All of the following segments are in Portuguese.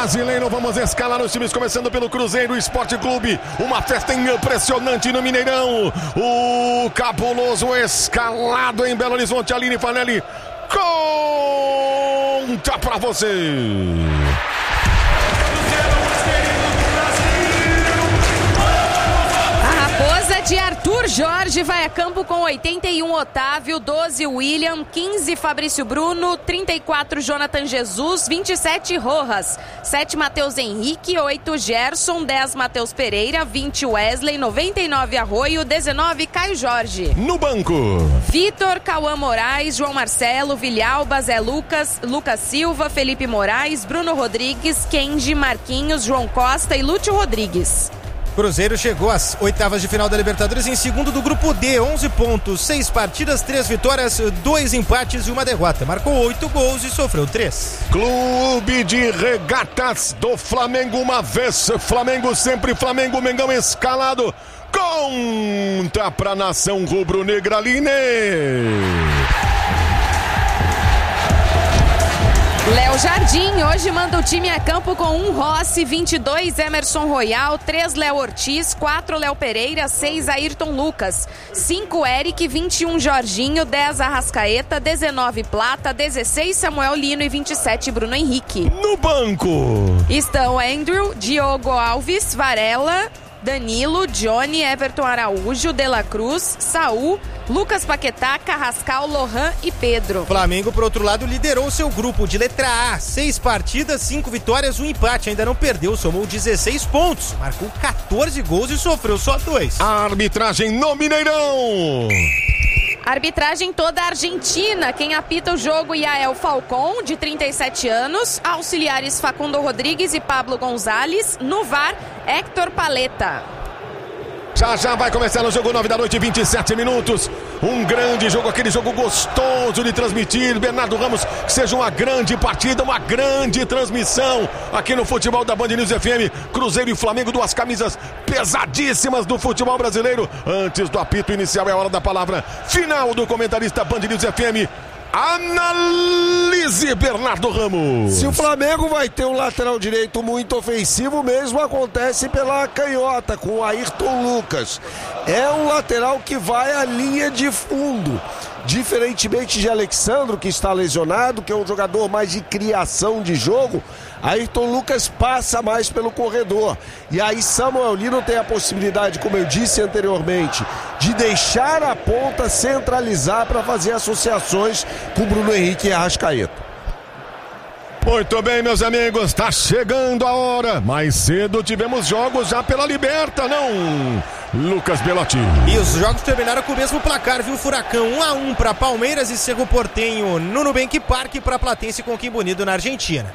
Brasileiro. Vamos escalar os times, começando pelo Cruzeiro Esporte Clube. Uma festa impressionante no Mineirão. O cabuloso escalado em Belo Horizonte. Aline Fanelli conta pra você. De Arthur Jorge vai a campo com 81 Otávio, 12 William, 15 Fabrício Bruno, 34 Jonathan Jesus, 27 Rojas, 7 Matheus Henrique, 8 Gerson, 10 Matheus Pereira, 20 Wesley, 99 Arroio, 19 Caio Jorge. No banco, Vitor, Cauã Moraes, João Marcelo, Vilhalba, Zé Lucas, Lucas Silva, Felipe Moraes, Bruno Rodrigues, Kenji, Marquinhos, João Costa e Lúcio Rodrigues. Cruzeiro chegou às oitavas de final da Libertadores em segundo do grupo D, 11 pontos, 6 partidas, 3 vitórias, 2 empates e 1 derrota. Marcou 8 gols e sofreu 3. Clube de Regatas do Flamengo, uma vez Flamengo, sempre Flamengo, Mengão escalado, conta pra nação rubro-negra, Aline. Léo Jardim hoje manda o time a campo com 1 Rossi, 22 Emerson Royal, 3 Léo Ortiz, 4 Léo Pereira, 6 Ayrton Lucas, 5 Eric, 21 Jorginho, 10 Arrascaeta, 19 Plata, 16 Samuel Lino e 27 Bruno Henrique. No banco estão Andrew, Diogo Alves, Varela, Danilo, Johnny, Everton Araújo, De La Cruz, Saul, Lucas Paquetá, Carrascal, Lohan e Pedro. Flamengo, por outro lado, liderou seu grupo de letra A. 6 partidas, 5 vitórias, 1 empate. Ainda não perdeu, somou 16 pontos. Marcou 14 gols e sofreu só 2. A arbitragem no Mineirão. Arbitragem toda argentina. Quem apita o jogo, Yael Falcon, de 37 anos. Auxiliares Facundo Rodrigues e Pablo Gonzalez. No VAR, Héctor Paleta. Já vai começar o jogo, 9 da noite, 27 minutos. Um grande jogo, aquele jogo gostoso de transmitir. Bernardo Ramos, que seja uma grande partida, uma grande transmissão aqui no futebol da Band News FM. Cruzeiro e Flamengo, duas camisas pesadíssimas do futebol brasileiro. Antes do apito inicial, é a hora da palavra final do comentarista Band News FM. Analise, Bernardo Ramos. Se o Flamengo vai ter um lateral direito muito ofensivo, mesmo acontece pela canhota com o Ayrton Lucas. É um lateral que vai à linha de fundo. Diferentemente de Alexandro, que está lesionado, que é um jogador mais de criação de jogo, Ayrton Lucas passa mais pelo corredor. E aí Samuel Lino tem a possibilidade, como eu disse anteriormente, de deixar a ponta centralizar para fazer associações com Bruno Henrique e Arrascaeta. Muito bem, meus amigos, está chegando a hora. Mais cedo tivemos jogos já pela Liberta, não? Lucas Belotti. E os jogos terminaram com o mesmo placar, viu? Furacão 1-1 para Palmeiras e Cerro Porteño no Nubank Park para Platense com Coquimbo Unido na Argentina.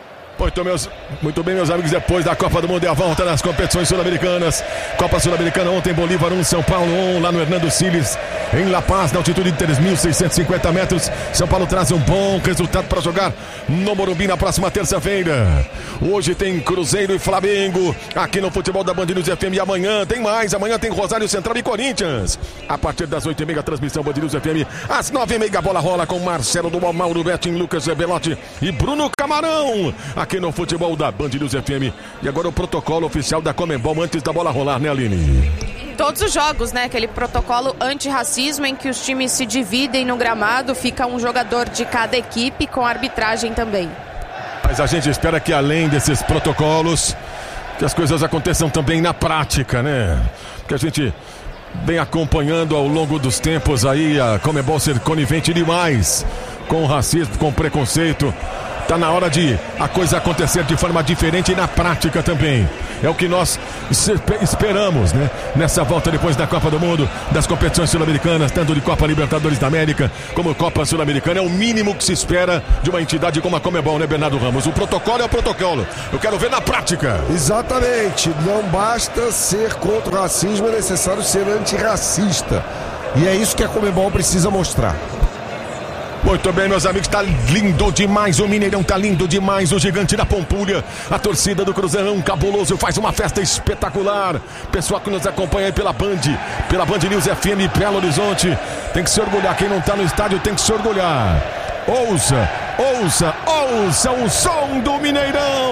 Muito bem, meus amigos, depois da Copa do Mundo e a volta nas competições sul-americanas. Copa Sul-Americana ontem, Bolívar 1, São Paulo 1, lá no Hernando Siles, em La Paz, na altitude de 3.650 metros. São Paulo traz um bom resultado para jogar no Morumbi na próxima terça-feira. Hoje tem Cruzeiro e Flamengo aqui no futebol da Band News FM. E amanhã tem mais, amanhã tem Rosário Central e Corinthians. A partir das 8h30, transmissão Band News FM. Às 9h30, a bola rola com Marcelo do Mauro Betting, Lucas Belotti e Bruno Camarão. Aqui no futebol da Band News FM. E agora o protocolo oficial da Conmebol antes da bola rolar, né, Aline? Todos os jogos, né? Aquele protocolo antirracismo em que os times se dividem no gramado, fica um jogador de cada equipe com arbitragem também. Mas a gente espera que além desses protocolos, que as coisas aconteçam também na prática, né? Porque a gente vem acompanhando ao longo dos tempos aí a Conmebol ser conivente demais com o racismo, com o preconceito. Tá na hora de a coisa acontecer de forma diferente e na prática também. É o que nós esperamos, né? Nessa volta depois da Copa do Mundo, das competições sul-americanas, tanto de Copa Libertadores da América como Copa Sul-Americana. É o mínimo que se espera de uma entidade como a Conmebol, né, Bernardo Ramos? O protocolo é o protocolo. Eu quero ver na prática. Exatamente. Não basta ser contra o racismo, é necessário ser antirracista. E é isso que a Conmebol precisa mostrar. Muito bem, meus amigos, tá lindo demais, o Mineirão tá lindo demais, o gigante da Pampulha, a torcida do Cruzeirão cabuloso faz uma festa espetacular. Pessoal que nos acompanha aí pela Band News FM Belo Horizonte, tem que se orgulhar, quem não tá no estádio tem que se orgulhar. Ouça Ouça o som do Mineirão.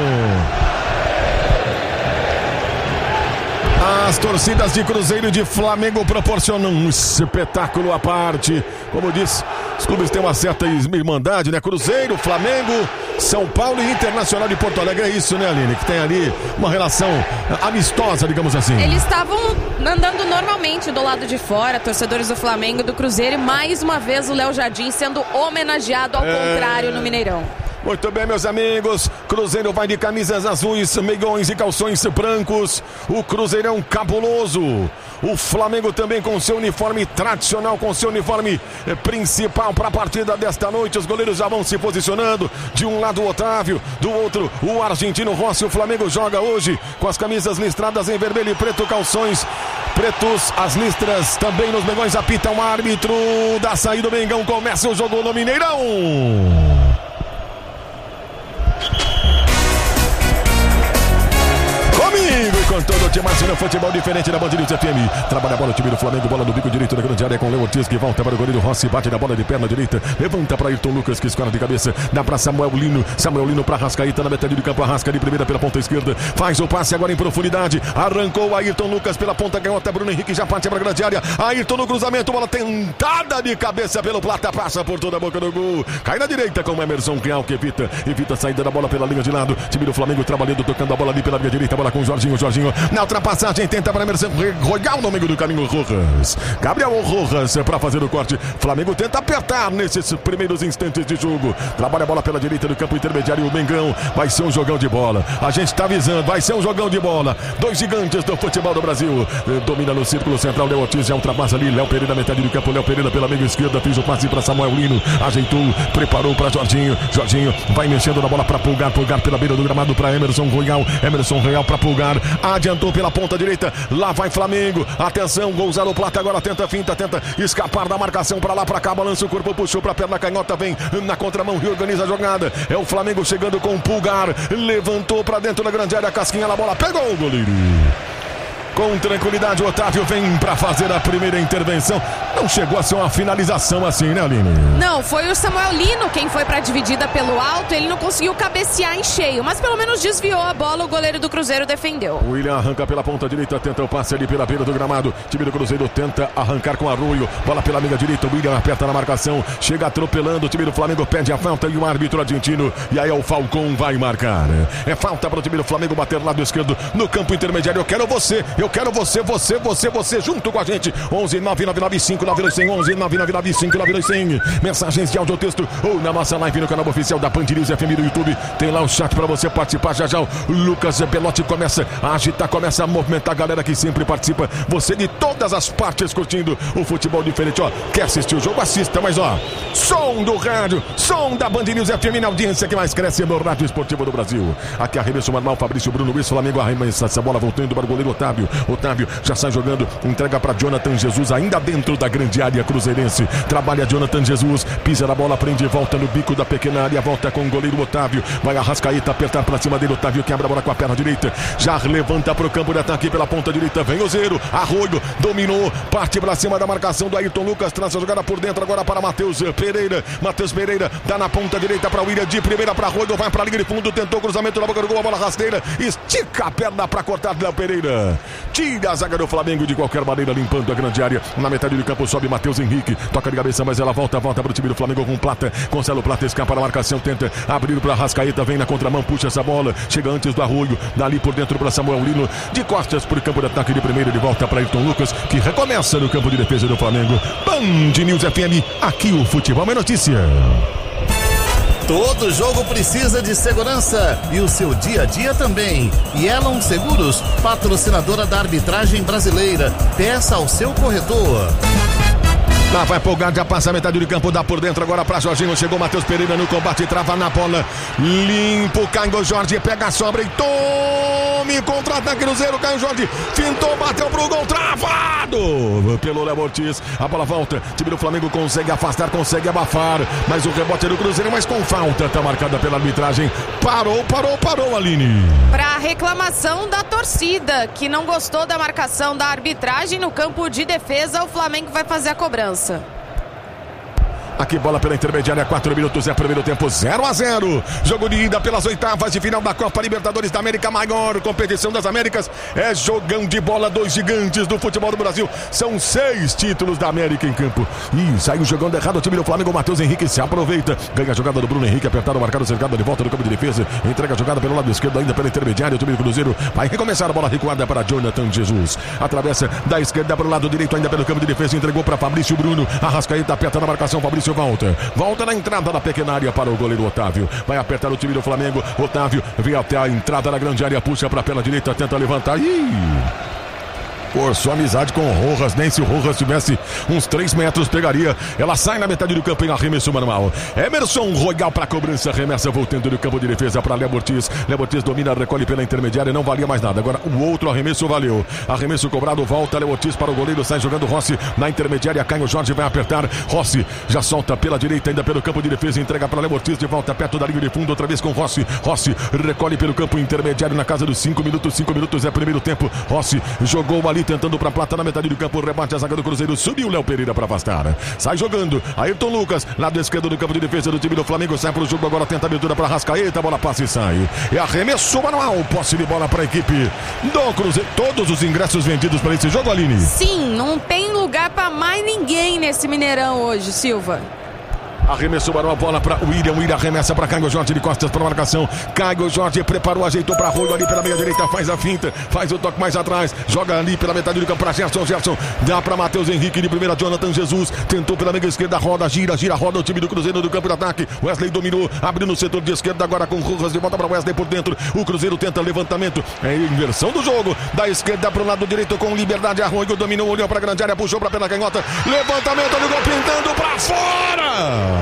As torcidas de Cruzeiro e de Flamengo proporcionam um espetáculo à parte. Como disse, os clubes têm uma certa irmandade, né? Cruzeiro, Flamengo, São Paulo e Internacional de Porto Alegre. É isso, né, Aline? Que tem ali uma relação amistosa, digamos assim. Eles estavam andando normalmente do lado de fora, torcedores do Flamengo e do Cruzeiro. E mais uma vez o Léo Jardim sendo homenageado ao contrário no Mineirão. Muito bem, meus amigos, Cruzeiro vai de camisas azuis, meiões e calções brancos. O Cruzeirão cabuloso. O Flamengo também com seu uniforme tradicional, com seu uniforme principal para a partida desta noite. Os goleiros já vão se posicionando. De um lado o Otávio, do outro o argentino Rossi. O Flamengo joga hoje com as camisas listradas em vermelho e preto, calções pretos, as listras também nos meiões. Apita um árbitro da saída do Mengão. Começa o jogo no Mineirão. Comigo e com todo o time, imagina futebol diferente da Band News FM. Trabalha a bola, o time do Flamengo, bola no bico direito da grande área com o Léo Ortiz, que volta para o goleiro Rossi, bate na bola de perna direita, levanta para Ayrton Lucas, que escora de cabeça, dá para Samuel Lino para Arrascaeta na metade do campo, Arrasca de primeira pela ponta esquerda, faz o passe agora em profundidade, arrancou Ayrton Lucas pela ponta canhota, Bruno Henrique já parte para a grande área, Ayrton no cruzamento, bola tentada de cabeça pelo Plata, passa por toda a boca do gol, cai na direita com o Emerson Real, que evita a saída da bola pela linha de lado, time do Flamengo trabalhando, tocando a bola ali pela linha direita, bola com o Jorginho na ultrapassagem, tenta para Emerson Royal no meio do caminho, Rojas, Gabriel Rojas para fazer o corte, Flamengo tenta apertar nesses primeiros instantes de jogo, trabalha a bola pela direita do campo intermediário, o Mengão, vai ser um jogão de bola, a gente está avisando, vai ser um jogão de bola, dois gigantes do futebol do Brasil, domina no círculo central, Léo Ortiz já ultrapassa ali, Léo Pereira na metade do campo, Léo Pereira pela meia esquerda, fez o passe para Samuel Lino, ajeitou, preparou para Jorginho vai mexendo na bola para Pulgar pela beira do gramado para Emerson Royal para Pulgar, adiantou pela ponta direita, lá vai Flamengo, atenção, Gonzalo Plata agora tenta escapar da marcação para lá, para cá, balança o corpo, puxou para a perna canhota, vem na contramão, reorganiza a jogada, é o Flamengo chegando com Pulgar, levantou para dentro da grande área, casquinha na bola, pegou o goleiro. Com tranquilidade, o Otávio vem para fazer a primeira intervenção. Não chegou a ser uma finalização assim, né, Aline? Não, foi o Samuel Lino quem foi para a dividida pelo alto. Ele não conseguiu cabecear em cheio, mas pelo menos desviou a bola. O goleiro do Cruzeiro defendeu. O William arranca pela ponta direita, tenta o passe ali pela beira do gramado. Time do Cruzeiro tenta arrancar com Arroio. Bola pela meia direita, o William aperta na marcação. Chega atropelando, o time do Flamengo pede a falta e o árbitro argentino. E aí o Falcão vai marcar. É falta para o time do Flamengo bater lado esquerdo no campo intermediário. Eu quero você junto com a gente. 11 999 92100, 11 999 92100. Mensagens de áudio ou texto ou na nossa live no canal oficial da Band News FM do YouTube. Tem lá o chat para você participar. Já o Lucas Belotti começa a agitar, começa a movimentar a galera que sempre participa. Você de todas as partes curtindo o futebol diferente. Ó, quer assistir o jogo? Assista, mas ó, som do rádio, som da Band News FM na audiência que mais cresce no rádio esportivo do Brasil. Aqui arremesso manual, Fabrício Bruno Luiz, Flamengo arremessa essa bola voltando para o goleiro Otávio já sai jogando, entrega para Jonathan Jesus, ainda dentro da grande área cruzeirense, trabalha Jonathan Jesus, pisa na bola, prende, volta no bico da pequena área, volta com o goleiro Otávio, vai Arrascaeta, apertar para cima dele, Otávio quebra a bola com a perna direita, já levanta para o campo de ataque pela ponta direita, vem o Zero, Arroio, dominou, parte para cima da marcação do Ayrton Lucas, traz a jogada por dentro agora para Matheus Pereira, dá na ponta direita para William, de primeira para Arroio, vai para a linha de fundo, tentou cruzamento na boca do gol, a bola rasteira, estica a perna para cortar Léo Pereira, tira a zaga do Flamengo de qualquer maneira, limpando a grande área. Na metade do campo sobe Matheus Henrique, toca de cabeça, mas ela volta para o time do Flamengo com Plata. Gonçalo Plata escapa da marcação, tenta abrir para Arrascaeta, vem na contramão, puxa essa bola, chega antes do Arroio, dali por dentro para Samuel Lino, de costas para o campo de ataque de primeiro, de volta para Ayrton Lucas, que recomeça no campo de defesa do Flamengo. Band News FM, aqui o futebol é notícia. Todo jogo precisa de segurança e o seu dia a dia também. Yellow Seguros, patrocinadora da arbitragem brasileira. Peça ao seu corretor. Lá vai Pulgar, já passa a metade do campo, dá por dentro agora para Jorginho, chegou Matheus Pereira no combate, trava na bola, limpo, Caio Jorge, pega a sobra e tome, contra-ataque Cruzeiro, Caio Jorge, fintou, bateu pro gol, travado pelo Léo Ortiz, a bola volta, time do Flamengo consegue afastar, consegue abafar, mas o rebote é do Cruzeiro, mas com falta, tá marcada pela arbitragem, parou, Aline. Pra reclamação da torcida, que não gostou da marcação da arbitragem no campo de defesa, o Flamengo vai fazer a cobrança. Aqui bola pela intermediária, 4 minutos, é primeiro tempo, 0-0. Jogo de ida pelas oitavas de final da Copa Libertadores da América, maior competição das Américas. É jogão de bola, 2 gigantes do futebol do Brasil. São 6 títulos da América em campo. E saiu jogando errado o time do Flamengo. O Matheus Henrique se aproveita. Ganha a jogada do Bruno Henrique, apertado, marcado, cercado de volta do campo de defesa. Entrega a jogada pelo lado esquerdo, ainda pela intermediária. O time do Cruzeiro vai recomeçar a bola recuada para Jonathan Jesus. Atravessa da esquerda para o lado direito, ainda pelo campo de defesa. Entregou para Fabrício Bruno. Arrascaeta aperta na marcação. Fabrício volta na entrada da pequena área para o goleiro Otávio. Vai apertar o time do Flamengo. Otávio vem até a entrada da grande área, puxa para a pela direita, tenta levantar. Forçou amizade com o Rojas, nem se o Rojas tivesse uns 3 metros pegaria. Ela sai na metade do campo em arremesso manual. Emerson Royal para cobrança, remessa voltando do campo de defesa para Léo Ortiz. Léo Ortiz domina, recolhe pela intermediária, não valia mais nada. Agora o outro arremesso valeu. Arremesso cobrado, volta Léo Ortiz para o goleiro, sai jogando Rossi na intermediária. Caio Jorge vai apertar. Rossi já solta pela direita, ainda pelo campo de defesa, entrega para Léo Ortiz de volta perto da linha de fundo, outra vez com Rossi. Rossi recolhe pelo campo intermediário na casa dos 5 minutos. 5 minutos é primeiro tempo. Rossi jogou ali, tentando para Plata na metade do campo, rebate a zaga do Cruzeiro, subiu Léo Pereira para afastar, sai jogando Ayrton Lucas, lado esquerdo do campo de defesa do time do Flamengo, sai para o jogo, agora tenta a abertura para Arrascaeta, a bola passa e sai, é arremesso manual, posse de bola para a equipe do Cruzeiro. Todos os ingressos vendidos para esse jogo, Aline? Sim, não tem lugar para mais ninguém nesse Mineirão hoje, Silva. Arremessou a bola para William arremessa para Caio Jorge de costas para a marcação. Caio Jorge preparou, ajeitou para Arroio ali pela meia direita, faz a finta, faz o toque mais atrás, joga ali pela metade do campo para Gerson, dá para Matheus Henrique de primeira, Jonathan Jesus, tentou pela meia esquerda, roda, gira, roda o time do Cruzeiro do campo de ataque. Wesley dominou, abriu no setor de esquerda, agora com Rojas de volta para Wesley por dentro. O Cruzeiro tenta levantamento, é inversão do jogo, da esquerda para o lado direito com liberdade. Arroio dominou, olhou para a grande área, puxou para pela canhota, levantamento do gol pintando para fora.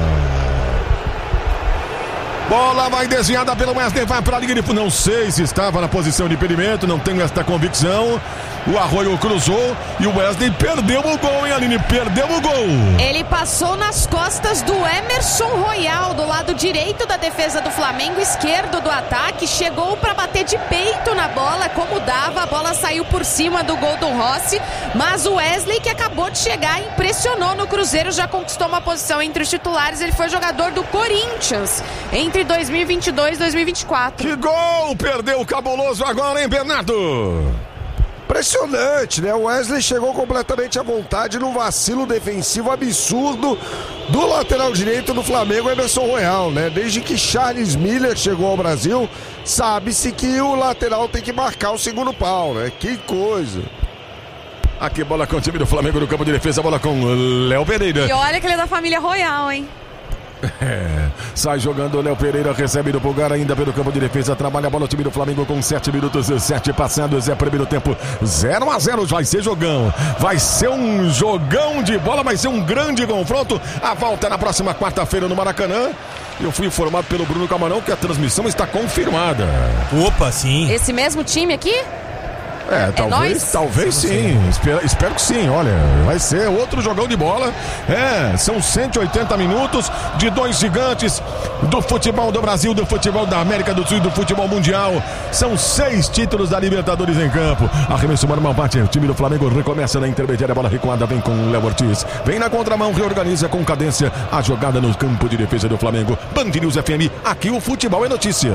Bola vai desviada pelo Wesley, vai para a linha de fundo. Não sei se estava na posição de impedimento, não tenho esta convicção. O Arroio cruzou e o Wesley perdeu o gol, hein, Aline? Perdeu o gol. Ele passou nas costas do Emerson Royal, do lado direito da defesa do Flamengo, esquerdo do ataque. Chegou para bater de peito na bola, como dava. A bola saiu por cima do gol do Rossi. Mas o Wesley, que acabou de chegar, impressionou no Cruzeiro. Já conquistou uma posição entre os titulares. Ele foi jogador do Corinthians entre 2022 e 2024. Que gol! Perdeu o cabuloso agora, hein, Bernardo? Impressionante, né? O Wesley chegou completamente à vontade num vacilo defensivo absurdo do lateral direito do Flamengo, Emerson Royal, né? Desde que Charles Miller chegou ao Brasil, sabe-se que o lateral tem que marcar o segundo pau, né? Que coisa! Aqui bola com o time do Flamengo no campo de defesa, bola com Léo Pereira. E olha que ele é da família Royal, hein? Sai jogando o Léo Pereira, recebe do Pulgar ainda pelo campo de defesa, trabalha a bola o time do Flamengo com 7 minutos e 7 passados, é primeiro tempo, 0-0, vai ser jogão, vai ser um jogão de bola, vai ser um grande confronto. A volta na próxima quarta-feira no Maracanã. Eu fui informado pelo Bruno Camarão que a transmissão está confirmada. Opa, sim. Esse mesmo time aqui? Talvez sim. Espero que sim. Olha, vai ser outro jogão de bola. São 180 minutos de 2 gigantes do futebol do Brasil, do futebol da América do Sul e do futebol mundial. São 6 títulos da Libertadores em campo. Arremesso manual bate. O time do Flamengo recomeça na intermediária. A bola recuada vem com o Léo Ortiz. Vem na contramão, reorganiza com cadência a jogada no campo de defesa do Flamengo. Band News FM. Aqui o futebol é notícia.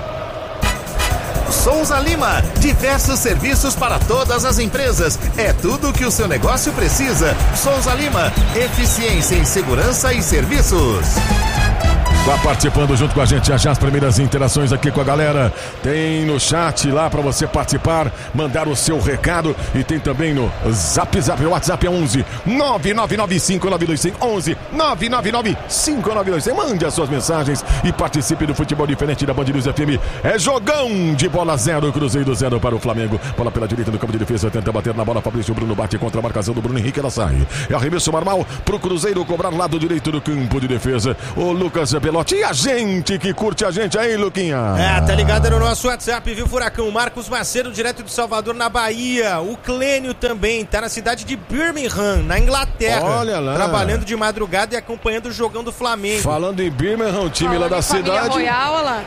Souza Lima, diversos serviços para todas as empresas. É tudo o que o seu negócio precisa. Souza Lima, eficiência em segurança e serviços. Vai participando junto com a gente já as primeiras interações aqui com a galera. Tem no chat lá para você participar, mandar o seu recado, e tem também no Zap, o WhatsApp é 11 9995925 11 9995925. Mande as suas mensagens e participe do futebol diferente da Band News FM. É jogão de bola 0, Cruzeiro 0 para o Flamengo. Bola pela direita do campo de defesa, tenta bater na bola, Fabrício Bruno bate contra a marcação do Bruno Henrique, ela sai. É arremesso normal pro Cruzeiro cobrar lado direito do campo de defesa. O Lucas Belotti, e a gente que curte a gente aí, Luquinha. Tá ligado no nosso WhatsApp, viu, Furacão? Marcos Macedo, direto de Salvador, na Bahia. O Clênio também, tá na cidade de Birmingham, na Inglaterra. Olha lá. Trabalhando de madrugada e acompanhando o jogão do Flamengo. Falando em Birmingham, o time lá da cidade. Royal, olha lá.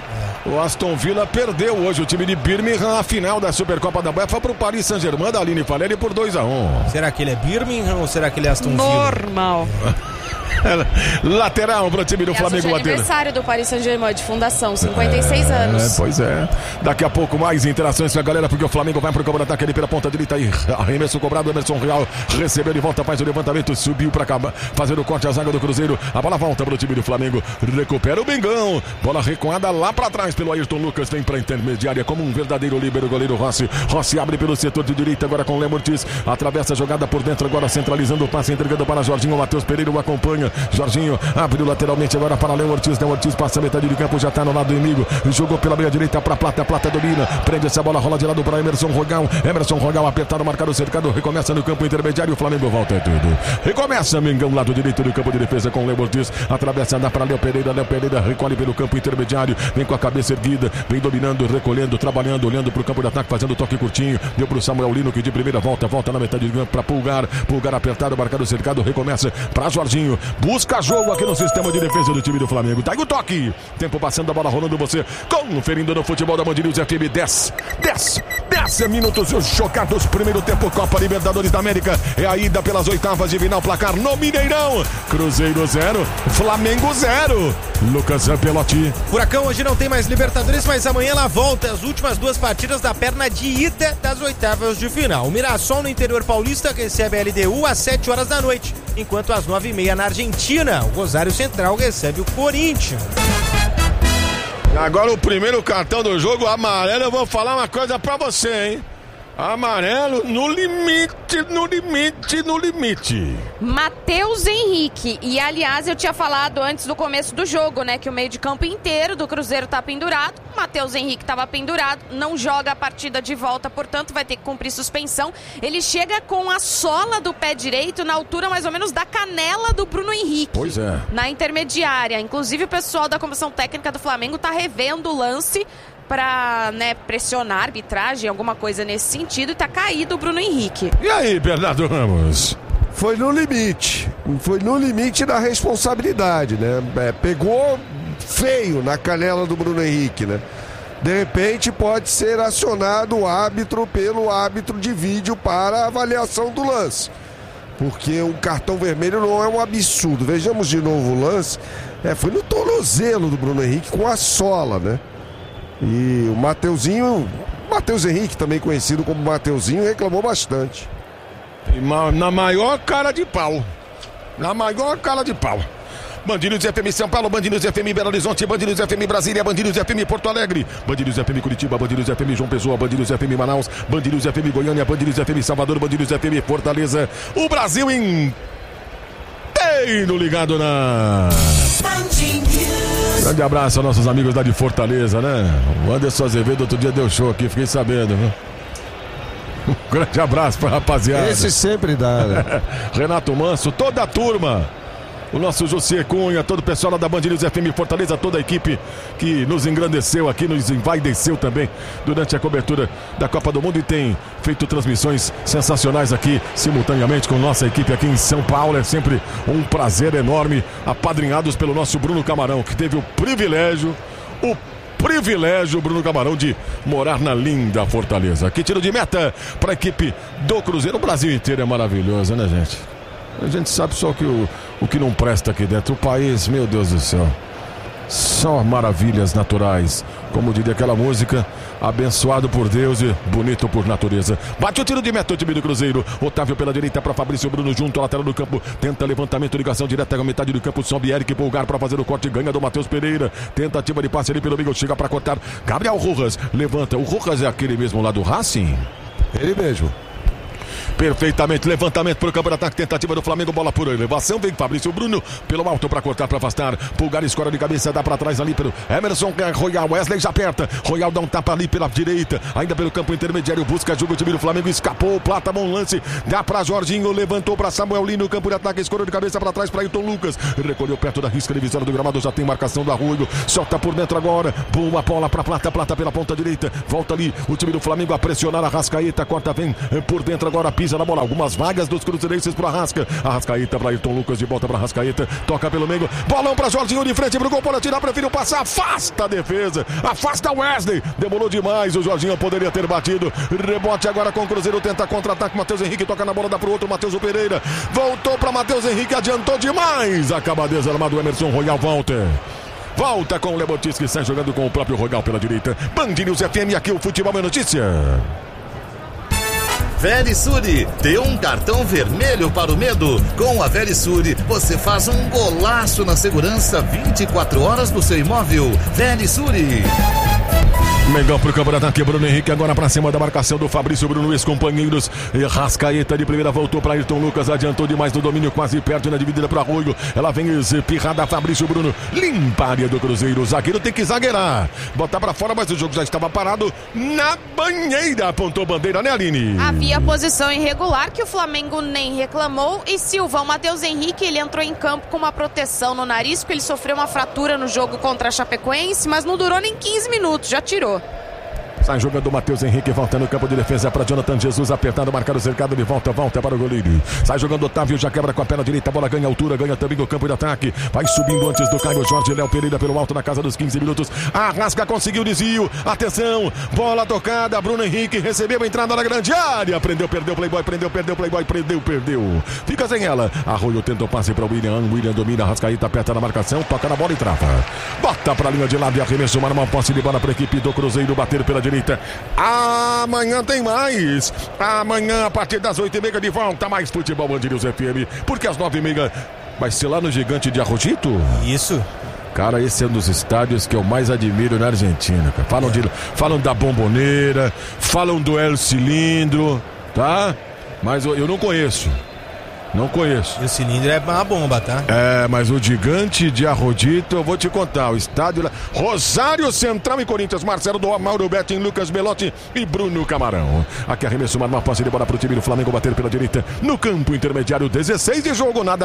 O Aston Villa perdeu hoje o time de Birmingham a final da Supercopa da UEFA para o Paris Saint-Germain da Aline Faleri por 2-1. Será que ele é Birmingham ou será que ele é Aston Villa? Normal. Lateral para o time do Flamengo. Aniversário do Paris Saint-Germain de fundação, 56 anos. Pois é. Daqui a pouco mais interações com a galera, porque o Flamengo vai para o campo de ataque ali pela ponta direita aí. Arremesso cobrado, Emerson Real recebeu de volta, faz o levantamento, subiu para cá, fazer o corte a zaga do Cruzeiro. A bola volta para o time do Flamengo, recupera o Bengão. Bola recuada lá para trás pelo Ayrton Lucas, vem para a intermediária como um verdadeiro líbero, goleiro Rossi. Rossi abre pelo setor de direita agora com o Léo Ortiz, atravessa a jogada por dentro agora, centralizando o passe, entregando para Jorginho. Matheus Pereira o acompanha. Jorginho abriu lateralmente agora para Léo Ortiz. Léo Ortiz passa a metade de campo, já está no lado do inimigo. Jogou pela meia direita para Plata. Plata domina, prende essa bola, rola de lado para Emerson Rogal. Emerson Rogal apertado, marcado, cercado. Recomeça no campo intermediário. O Flamengo volta é tudo. Recomeça Mengão, lado direito do campo de defesa com Léo Ortiz. Atravessa, dá para Léo Pereira. Léo Pereira recolhe pelo campo intermediário. Vem com a cabeça erguida, vem dominando, recolhendo, trabalhando, olhando para o campo de ataque, fazendo toque curtinho. Deu para o Samuel Lino que de primeira volta na metade de campo para Pulgar. Pulgar apertado, marcado, cercado. Recomeça para Jorginho. Busca jogo aqui no sistema de defesa do time do Flamengo. Tá aí o toque. Tempo passando, a bola rolando, você conferindo no futebol da Band News FM. 10 minutos jogados. Primeiro tempo, Copa Libertadores da América. É a ida pelas oitavas de final. Placar no Mineirão. Cruzeiro 0, Flamengo 0. Lucas Pelotti. Furacão hoje não tem mais Libertadores, mas amanhã ela volta. As últimas duas partidas da perna de ida das oitavas de final. O Mirassol no interior paulista recebe a LDU às 7 horas da noite, enquanto às 9h30 na Argentina, o Rosário Central recebe o Corinthians. Agora o primeiro cartão do jogo, amarelo. Eu vou falar uma coisa pra você, hein? Amarelo no limite. Matheus Henrique. E aliás, eu tinha falado antes do começo do jogo, né? Que o meio de campo inteiro do Cruzeiro tá pendurado. Matheus Henrique tava pendurado, não joga a partida de volta, portanto vai ter que cumprir suspensão. Ele chega com a sola do pé direito na altura mais ou menos da canela do Bruno Henrique. Pois é. Na intermediária. Inclusive o pessoal da comissão técnica do Flamengo tá revendo o lance para, né, pressionar a arbitragem, alguma coisa nesse sentido, e tá caído o Bruno Henrique. E aí, Bernardo Ramos? Foi no limite da responsabilidade, né? Pegou feio na canela do Bruno Henrique, né? De repente pode ser acionado o árbitro pelo árbitro de vídeo para avaliação do lance, porque um cartão vermelho não é um absurdo. Vejamos de novo o lance. Foi no tornozelo do Bruno Henrique com a sola, né? E o Matheus Henrique, também conhecido como Mateuzinho, reclamou bastante. Na maior cara de pau. Band News FM São Paulo, Band News FM Belo Horizonte, Band News FM Brasília, Band News FM Porto Alegre, Band News FM Curitiba, Band News FM João Pessoa, Band News FM Manaus, Band News FM Goiânia, Band News FM Salvador, Band News FM Fortaleza. O Brasil inteiro ligado na... Grande abraço aos nossos amigos lá de Fortaleza, né? O Anderson Azevedo outro dia deu show aqui, fiquei sabendo, viu? Um grande abraço pra rapaziada. Esse sempre dá, né? Renato Manso, toda a turma. O nosso José Cunha, todo o pessoal lá da Band News FM Fortaleza, toda a equipe que nos engrandeceu aqui, nos envaideceu também durante a cobertura da Copa do Mundo e tem feito transmissões sensacionais aqui, simultaneamente com nossa equipe aqui em São Paulo. É sempre um prazer enorme, apadrinhados pelo nosso Bruno Camarão, que teve o privilégio, Bruno Camarão, de morar na linda Fortaleza. Que tiro de meta para a equipe do Cruzeiro. O Brasil inteiro é maravilhoso, né, gente? A gente sabe só que o que não presta aqui dentro. O país, meu Deus do céu, só maravilhas naturais. Como diria aquela música, abençoado por Deus e bonito por natureza. Bate o tiro de meta o time do Cruzeiro. Otávio pela direita para Fabrício Bruno junto à lateral do campo. Tenta levantamento, ligação direta com a metade do campo. Sobe Eric Pulgar para fazer o corte. Ganha do Matheus Pereira. Tentativa de passe ali pelo meio. Chega para cortar. Gabriel Rojas levanta. O Rojas é aquele mesmo lá do Racing? Ele mesmo. Perfeitamente, levantamento para o campo de ataque, tentativa do Flamengo, bola por elevação, vem Fabrício Bruno pelo alto para cortar, para afastar. Pulgar escora de cabeça, dá para trás ali pelo Emerson Royal. Wesley já aperta, Royal dá um tapa ali pela direita, ainda pelo campo intermediário, busca jogo, o time do Flamengo escapou, Plata, bom lance, dá para Jorginho, levantou para Samuel Lino, no campo de ataque, escora de cabeça para trás para Ayrton Lucas, recolheu perto da risca divisória do gramado, já tem marcação do Arroio, solta por dentro agora, boa bola para Plata pela ponta direita, volta ali o time do Flamengo a pressionar a Rascaeta, corta, vem por dentro agora, pisa pisa na bola. Algumas vagas dos cruzeirenses pro Arrascaeta pra Ayrton Lucas, de volta pra Arrascaeta, toca pelo meio, bolão pra Jorginho de frente pro gol, pode tirar, preferiu passar, afasta a defesa, afasta o Wesley, demorou demais, o Jorginho poderia ter batido, rebote agora com o Cruzeiro, tenta contra-ataque, Matheus Henrique toca na bola, dá pro outro, Matheus Pereira, voltou pra Matheus Henrique, adiantou demais, acaba desarmado o Emerson Royal, volta com o Lebotis, que sai jogando com o próprio Royal pela direita. Band News FM, aqui o Futebol é Notícia. Verisure, dê um cartão vermelho para o medo. Com a Verisure, você faz um golaço na segurança 24 horas do seu imóvel. Verisure. Mengão pro campo de ataque, Bruno Henrique agora pra cima da marcação do Fabrício Bruno, ex-companheiros. Arrascaeta de primeira voltou pra Ayrton Lucas, adiantou demais no domínio, quase perto na dividida pro Arroio. Ela vem espirrada, Fabrício Bruno, limpa a área do Cruzeiro. O zagueiro tem que zagueirar, botar pra fora, mas o jogo já estava parado na banheira. Apontou bandeira, né, Aline? Havia posição irregular que o Flamengo nem reclamou. E Silva, o Matheus Henrique, ele entrou em campo com uma proteção no nariz, porque ele sofreu uma fratura no jogo contra a Chapecoense, mas não durou nem 15 minutos, já tirou. Sai jogando o Matheus Henrique, volta no campo de defesa para Jonathan Jesus, apertado, marcado o cercado, de volta para o goleiro. Sai jogando o Otávio, já quebra com a perna direita, a bola ganha altura, ganha também o campo de ataque. Vai subindo antes do Caio Jorge, Léo Pereira pelo alto na casa dos 15 minutos. Arrasca, conseguiu o desvio, atenção, bola tocada, Bruno Henrique recebeu a entrada na grande área, prendeu, perdeu, Playboy, prendeu, Playboy, perdeu. Fica sem ela. Arroio tenta o passe para o William domina, Arrascaeta aperta na marcação, toca na bola e trava. Bota para a linha de lado e arremesso, uma posse de bola para a equipe do Cruzeiro bater pela direita. Amanhã tem mais. Amanhã, a partir das 8h30 de volta, mais Futebol Band News FM, porque às 9h30 vai ser lá no Gigante de Arrojito. Isso. Cara, esse é um dos estádios que eu mais admiro na Argentina, cara. Falam da Bomboneira, falam do El Cilindro, tá? Mas eu não conheço. Não conheço. E o cilindro é uma bomba, tá? É, mas o Gigante de Arrojito, eu vou te contar. O estádio lá, Rosário Central e Corinthians, Marcelo do Mauro Betting, Lucas Belotti e Bruno Camarão. Aqui arremesso, uma passe de bola pro time do Flamengo bater pela direita no campo intermediário, 16 de jogo, nada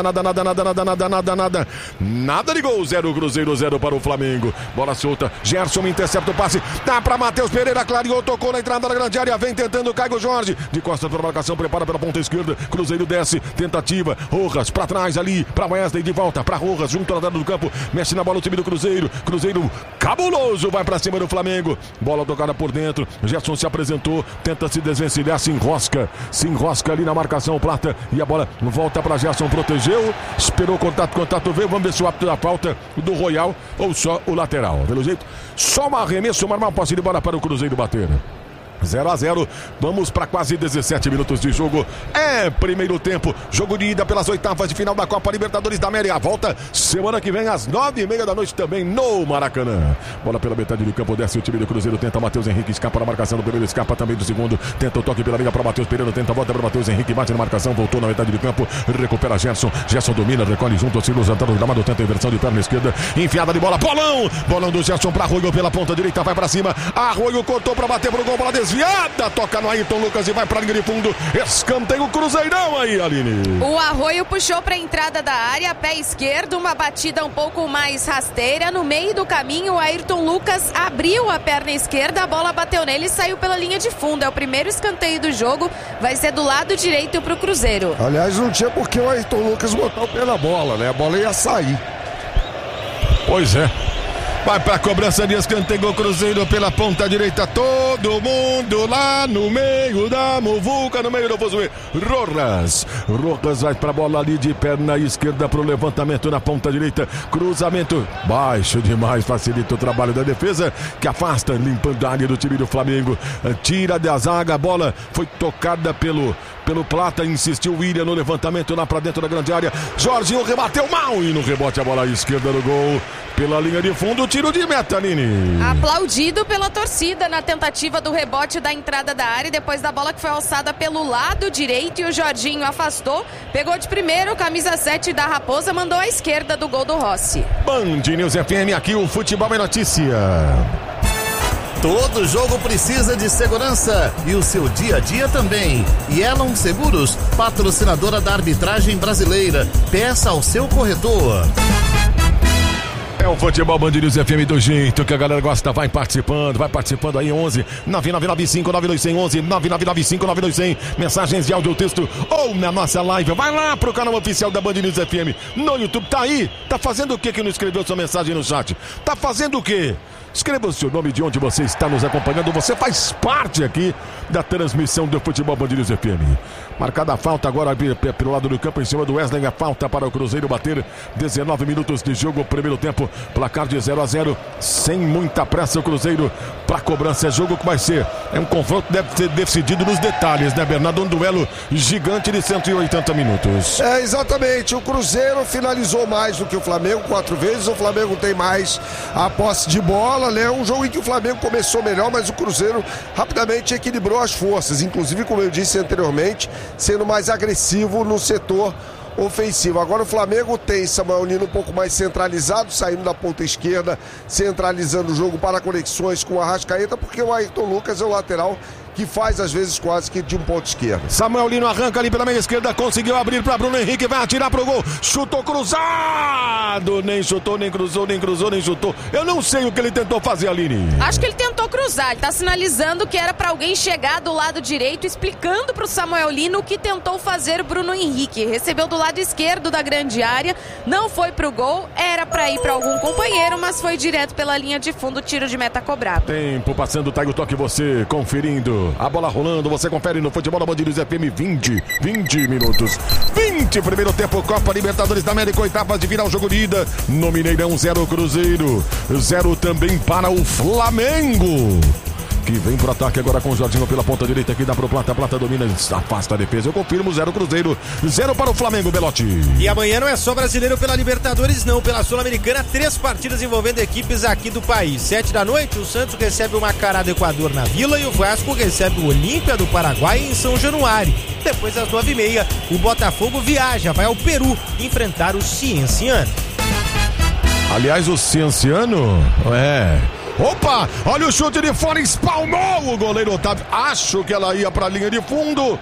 de gol, 0 Cruzeiro, 0 para o Flamengo. Bola solta, Gerson intercepta o passe, dá pra Matheus Pereira, clareou, tocou na entrada da grande área, vem tentando o Caio Jorge, de costas para a marcação, prepara pela ponta esquerda, Cruzeiro desce, tentativa, Rojas pra trás ali, pra Wesley, de volta pra Rojas, junto à entrada do campo, mexe na bola o time do Cruzeiro, cabuloso, vai pra cima do Flamengo, bola tocada por dentro, Gerson se apresentou, tenta se desvencilhar, se enrosca ali na marcação, Plata, e a bola volta pra Gerson, protegeu, esperou contato veio, vamos ver se o árbitro da falta do Royal ou só o lateral, pelo jeito, só um arremesso, uma posse de bola para o Cruzeiro bater. 0-0, vamos para quase 17 minutos de jogo. É primeiro tempo, jogo de ida pelas oitavas de final da Copa Libertadores da América. Volta semana que vem às 9h30 da noite também no Maracanã. Bola pela metade do campo, desce o time do Cruzeiro, tenta Matheus Henrique, escapa na marcação do primeiro, escapa também do segundo, tenta o toque pela linha para Matheus Pereira, tenta a volta para Matheus Henrique, bate na marcação, voltou na metade do campo, recupera Gerson domina, recolhe junto ao Silos, Antônio Gramado, tenta a inversão de perna esquerda, enfiada de bola, bolão do Gerson para Arroio pela ponta direita, vai para cima, Arroio cortou para bater pro gol, bola desviada, toca no Ayrton Lucas e vai pra linha de fundo, escanteio Cruzeirão aí, Aline. O Arroio puxou pra entrada da área, pé esquerdo, uma batida um pouco mais rasteira, no meio do caminho o Ayrton Lucas abriu a perna esquerda, a bola bateu nele e saiu pela linha de fundo, é o primeiro escanteio do jogo, vai ser do lado direito pro Cruzeiro. Aliás, não tinha porque o Ayrton Lucas botar o pé na bola, né? A bola ia sair. Pois é. Vai pra cobrança de escanteio, Cruzeiro pela ponta direita, todo mundo lá no meio da muvuca, no meio do Vozuê. Rojas vai pra bola ali de perna esquerda pro levantamento na ponta direita, cruzamento baixo demais, facilita o trabalho da defesa, que afasta, limpando a área do time do Flamengo, tira da zaga, a bola foi tocada pelo Plata, insistiu o William no levantamento lá pra dentro da grande área, Jorginho rebateu mal e no rebote a bola à esquerda do gol, pela linha de fundo, tiro de meta, Nini. Aplaudido pela torcida na tentativa do rebote da entrada da área, depois da bola que foi alçada pelo lado direito e o Jorginho afastou, pegou de primeiro, camisa 7 da Raposa, mandou à esquerda do gol do Rossi. Band News FM, aqui o Futebol é Notícia. Todo jogo precisa de segurança e o seu dia a dia também. Yellow Seguros, patrocinadora da arbitragem brasileira. Peça ao seu corretor. É o Futebol Band News FM do jeito que a galera gosta. Vai participando aí. 11 9995 9200, 11 9995 9200. Mensagens de áudio ou texto ou na nossa live. Vai lá pro canal oficial da Band News FM no YouTube. Tá aí. Tá fazendo o que não escreveu sua mensagem no chat? Tá fazendo o quê? Escreva o seu nome, de onde você está nos acompanhando. Você faz parte aqui da transmissão do Futebol Band News FM. Marcada a falta agora pelo lado do campo em cima do Wesley. A falta para o Cruzeiro bater. 19 minutos de jogo, primeiro tempo. Placar de 0-0. Sem muita pressa o Cruzeiro para cobrança. É jogo que vai ser. É um confronto que deve ser decidido nos detalhes, né, Bernardo? Um duelo gigante de 180 minutos. É, exatamente. O Cruzeiro finalizou mais do que o Flamengo 4 vezes. O Flamengo tem mais a posse de bola, né? Um jogo em que o Flamengo começou melhor, mas o Cruzeiro rapidamente equilibrou as forças. Inclusive, como eu disse anteriormente, sendo mais agressivo no setor ofensivo. Agora o Flamengo tem Samuel Lino um pouco mais centralizado, saindo da ponta esquerda, centralizando o jogo para conexões com o Arrascaeta, porque o Ayrton Lucas é o lateral que faz às vezes quase que de um ponto esquerdo. Samuel Lino arranca ali pela meia esquerda, conseguiu abrir para Bruno Henrique, vai atirar pro gol, chutou cruzado, nem chutou, nem cruzou, nem cruzou, nem chutou. Eu não sei o que ele tentou fazer, Aline. Acho que ele tentou cruzar, ele tá sinalizando que era para alguém chegar do lado direito, explicando pro Samuel Lino o que tentou fazer o Bruno Henrique. Recebeu do lado esquerdo da grande área, não foi pro gol, era para ir para algum companheiro, mas foi direto pela linha de fundo, tiro de meta cobrado. Tempo passando, tá aí o toque, você conferindo. A bola rolando, você confere no Futebol da Band News FM. 20 minutos. 20, primeiro tempo, Copa Libertadores da América, oitavas de final, jogo de ida. No Mineirão, 0 Cruzeiro, 0 também para o Flamengo, que vem pro ataque agora com o Jorginho pela ponta direita aqui, dá pro Plata, Plata domina, afasta a defesa, eu confirmo, 0 Cruzeiro, 0 para o Flamengo, Belotti. E amanhã não é só brasileiro pela Libertadores, não, pela Sul-Americana, 3 partidas envolvendo equipes aqui do país. 7 da noite, o Santos recebe o Macará do Equador na Vila e o Vasco recebe o Olímpia do Paraguai em São Januário. Depois às 9h30, o Botafogo viaja, vai ao Peru enfrentar o Cienciano. Aliás, o Cienciano, opa, olha o chute de fora, espalmou o goleiro Otávio. Acho que ela ia pra linha de fundo,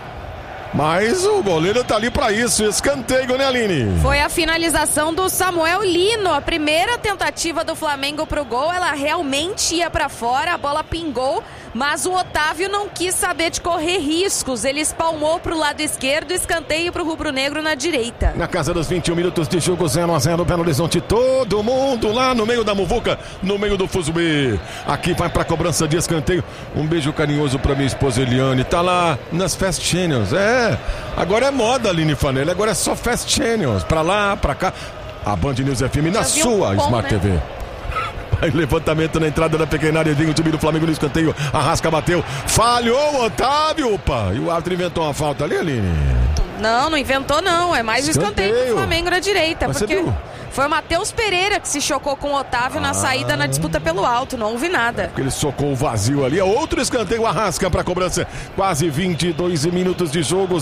mas o goleiro tá ali pra isso. Escanteio, né, Aline? Foi a finalização do Samuel Lino. A primeira tentativa do Flamengo pro gol, ela realmente ia pra fora, a bola pingou, mas o Otávio não quis saber de correr riscos. Ele espalmou pro lado esquerdo, escanteio pro rubro-negro na direita. Na casa dos 21 minutos de jogo, 0-0, Belo Horizonte, todo mundo lá no meio da muvuca, no meio do fuzuê. Aqui vai pra cobrança de escanteio. Um beijo carinhoso pra minha esposa Eliane, tá lá nas Fast Channels. Agora é moda, Aline Fanelli, agora é só Fast Channels, pra lá, pra cá. A Band News FM na sua Smart TV. Levantamento na entrada da pequena área, vinha o time do Flamengo no escanteio, Arrasca bateu, falhou o Otávio, opa, e o árbitro inventou uma falta ali, Aline? Não inventou não, é mais escanteio do Flamengo na direita. Mas porque foi o Matheus Pereira que se chocou com o Otávio na saída na disputa pelo alto, não houve nada. Porque ele socou o vazio ali, outro escanteio, Arrasca para cobrança, quase 22 minutos de jogo,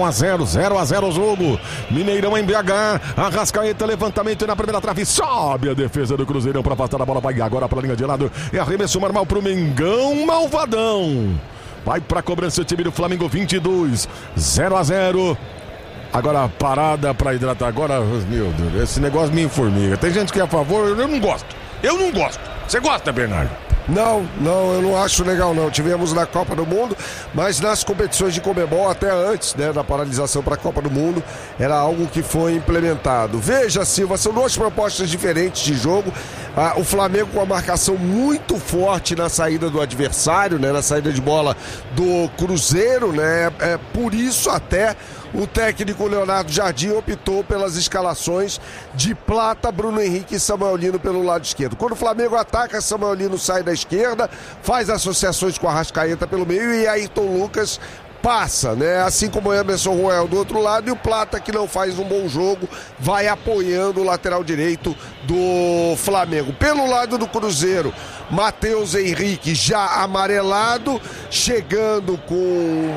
0-0 o jogo, Mineirão em BH, Arrascaeta, levantamento na primeira trave, sobe a defesa do Cruzeirão para afastar a bola, vai agora para a linha de lado, é arremesso normal para o Mengão, malvadão. Vai pra cobrança o time do Flamengo, 22, 0-0. Agora a parada pra hidratar. Agora, meu Deus, esse negócio me informiga. Tem gente que é a favor, eu não gosto. Você gosta, Bernardo? Não, eu não acho legal não. Tivemos na Copa do Mundo, mas nas competições de Conmebol, até antes, né, da paralisação para a Copa do Mundo, era algo que foi implementado. Veja, Silva, são 2 propostas diferentes de jogo. O Flamengo com a marcação muito forte na saída do adversário, né, na saída de bola do Cruzeiro, né? Por isso até o técnico Leonardo Jardim optou pelas escalações de Plata, Bruno Henrique e Samuel Lino pelo lado esquerdo. Quando o Flamengo ataca, Samuel Lino sai da esquerda, faz associações com a Arrascaeta pelo meio e Ayrton Lucas passa, né? Assim como o Emerson Royal do outro lado, e o Plata, que não faz um bom jogo, vai apoiando o lateral direito do Flamengo. Pelo lado do Cruzeiro, Matheus Henrique já amarelado, chegando com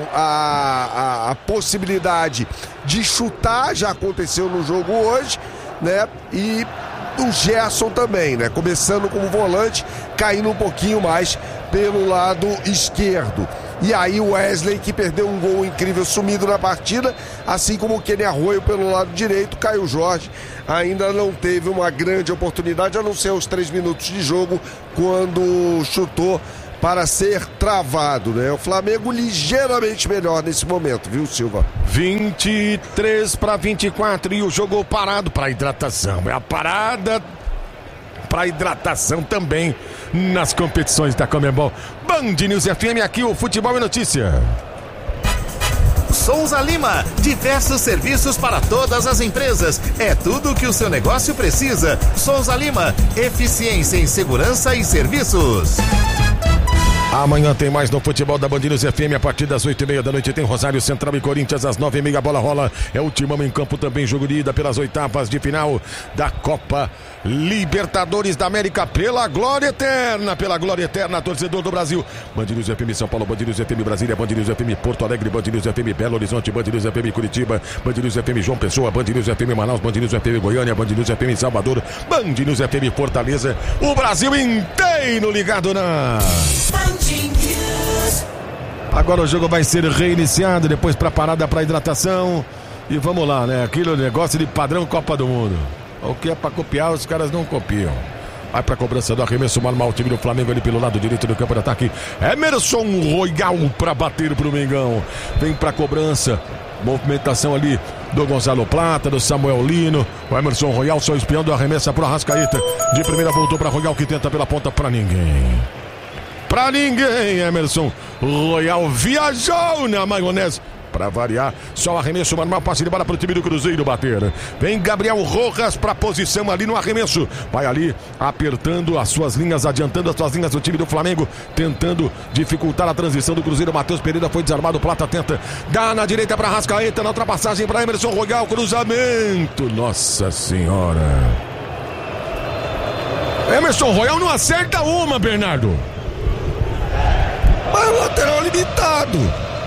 a possibilidade de chutar, já aconteceu no jogo hoje, né? E o Gerson também, né? Começando como volante, caindo um pouquinho mais pelo lado esquerdo. E aí o Wesley, que perdeu um gol incrível, sumido na partida, assim como o Kenny Arroio pelo lado direito. Caio Jorge ainda não teve uma grande oportunidade, a não ser os 3 minutos de jogo, quando chutou para ser travado, né? O Flamengo ligeiramente melhor nesse momento, viu, Silva? 23-24 e o jogo parado para hidratação. É a parada para hidratação também nas competições da Conmebol. Band News FM, aqui o Futebol é Notícia. Souza Lima, diversos serviços para todas as empresas. É tudo o que o seu negócio precisa. Souza Lima, eficiência em segurança e serviços. Amanhã tem mais no futebol da Band News FM. A partir das 8h30 da noite tem Rosário Central e Corinthians. Às 9h30 a bola rola. É o Timão em campo também. Jogo de ida pelas oitavas de final da Copa Libertadores da América. Pela glória eterna, torcedor do Brasil. Band News FM São Paulo, Band News FM Brasília, Band News FM Porto Alegre, Band News FM Belo Horizonte, Band News FM Curitiba, Band News FM João Pessoa, Band News FM Manaus, Band News FM Goiânia, Band News FM Salvador, Band News FM Fortaleza. O Brasil inteiro ligado na... Agora o jogo vai ser reiniciado, depois para parada para hidratação. E vamos lá, né? Aquilo negócio de padrão Copa do Mundo. O que é para copiar, os caras não copiam. Vai para a cobrança do arremesso normal, o time do Flamengo ali pelo lado direito do campo de ataque. Emerson Royal para bater pro Mengão. Vem para a cobrança. Movimentação ali do Gonzalo Plata, do Samuel Lino. O Emerson Royal só espiando, arremessa pro Arrascaeta. De primeira voltou para Royal, que tenta pela ponta para ninguém. Pra ninguém, Emerson Royal viajou na maionese. Pra variar, só arremesso normal, passe de bola pro time do Cruzeiro bater. Vem Gabriel Rojas pra posição ali no arremesso. Vai ali, apertando as suas linhas, adiantando as suas linhas do time do Flamengo, tentando dificultar a transição do Cruzeiro. Matheus Pereira foi desarmado, Plata tenta, dá na direita pra Arrascaeta, na ultrapassagem pra Emerson Royal, cruzamento. Nossa Senhora. Emerson Royal não acerta uma, Bernardo. Mas o lateral limitado.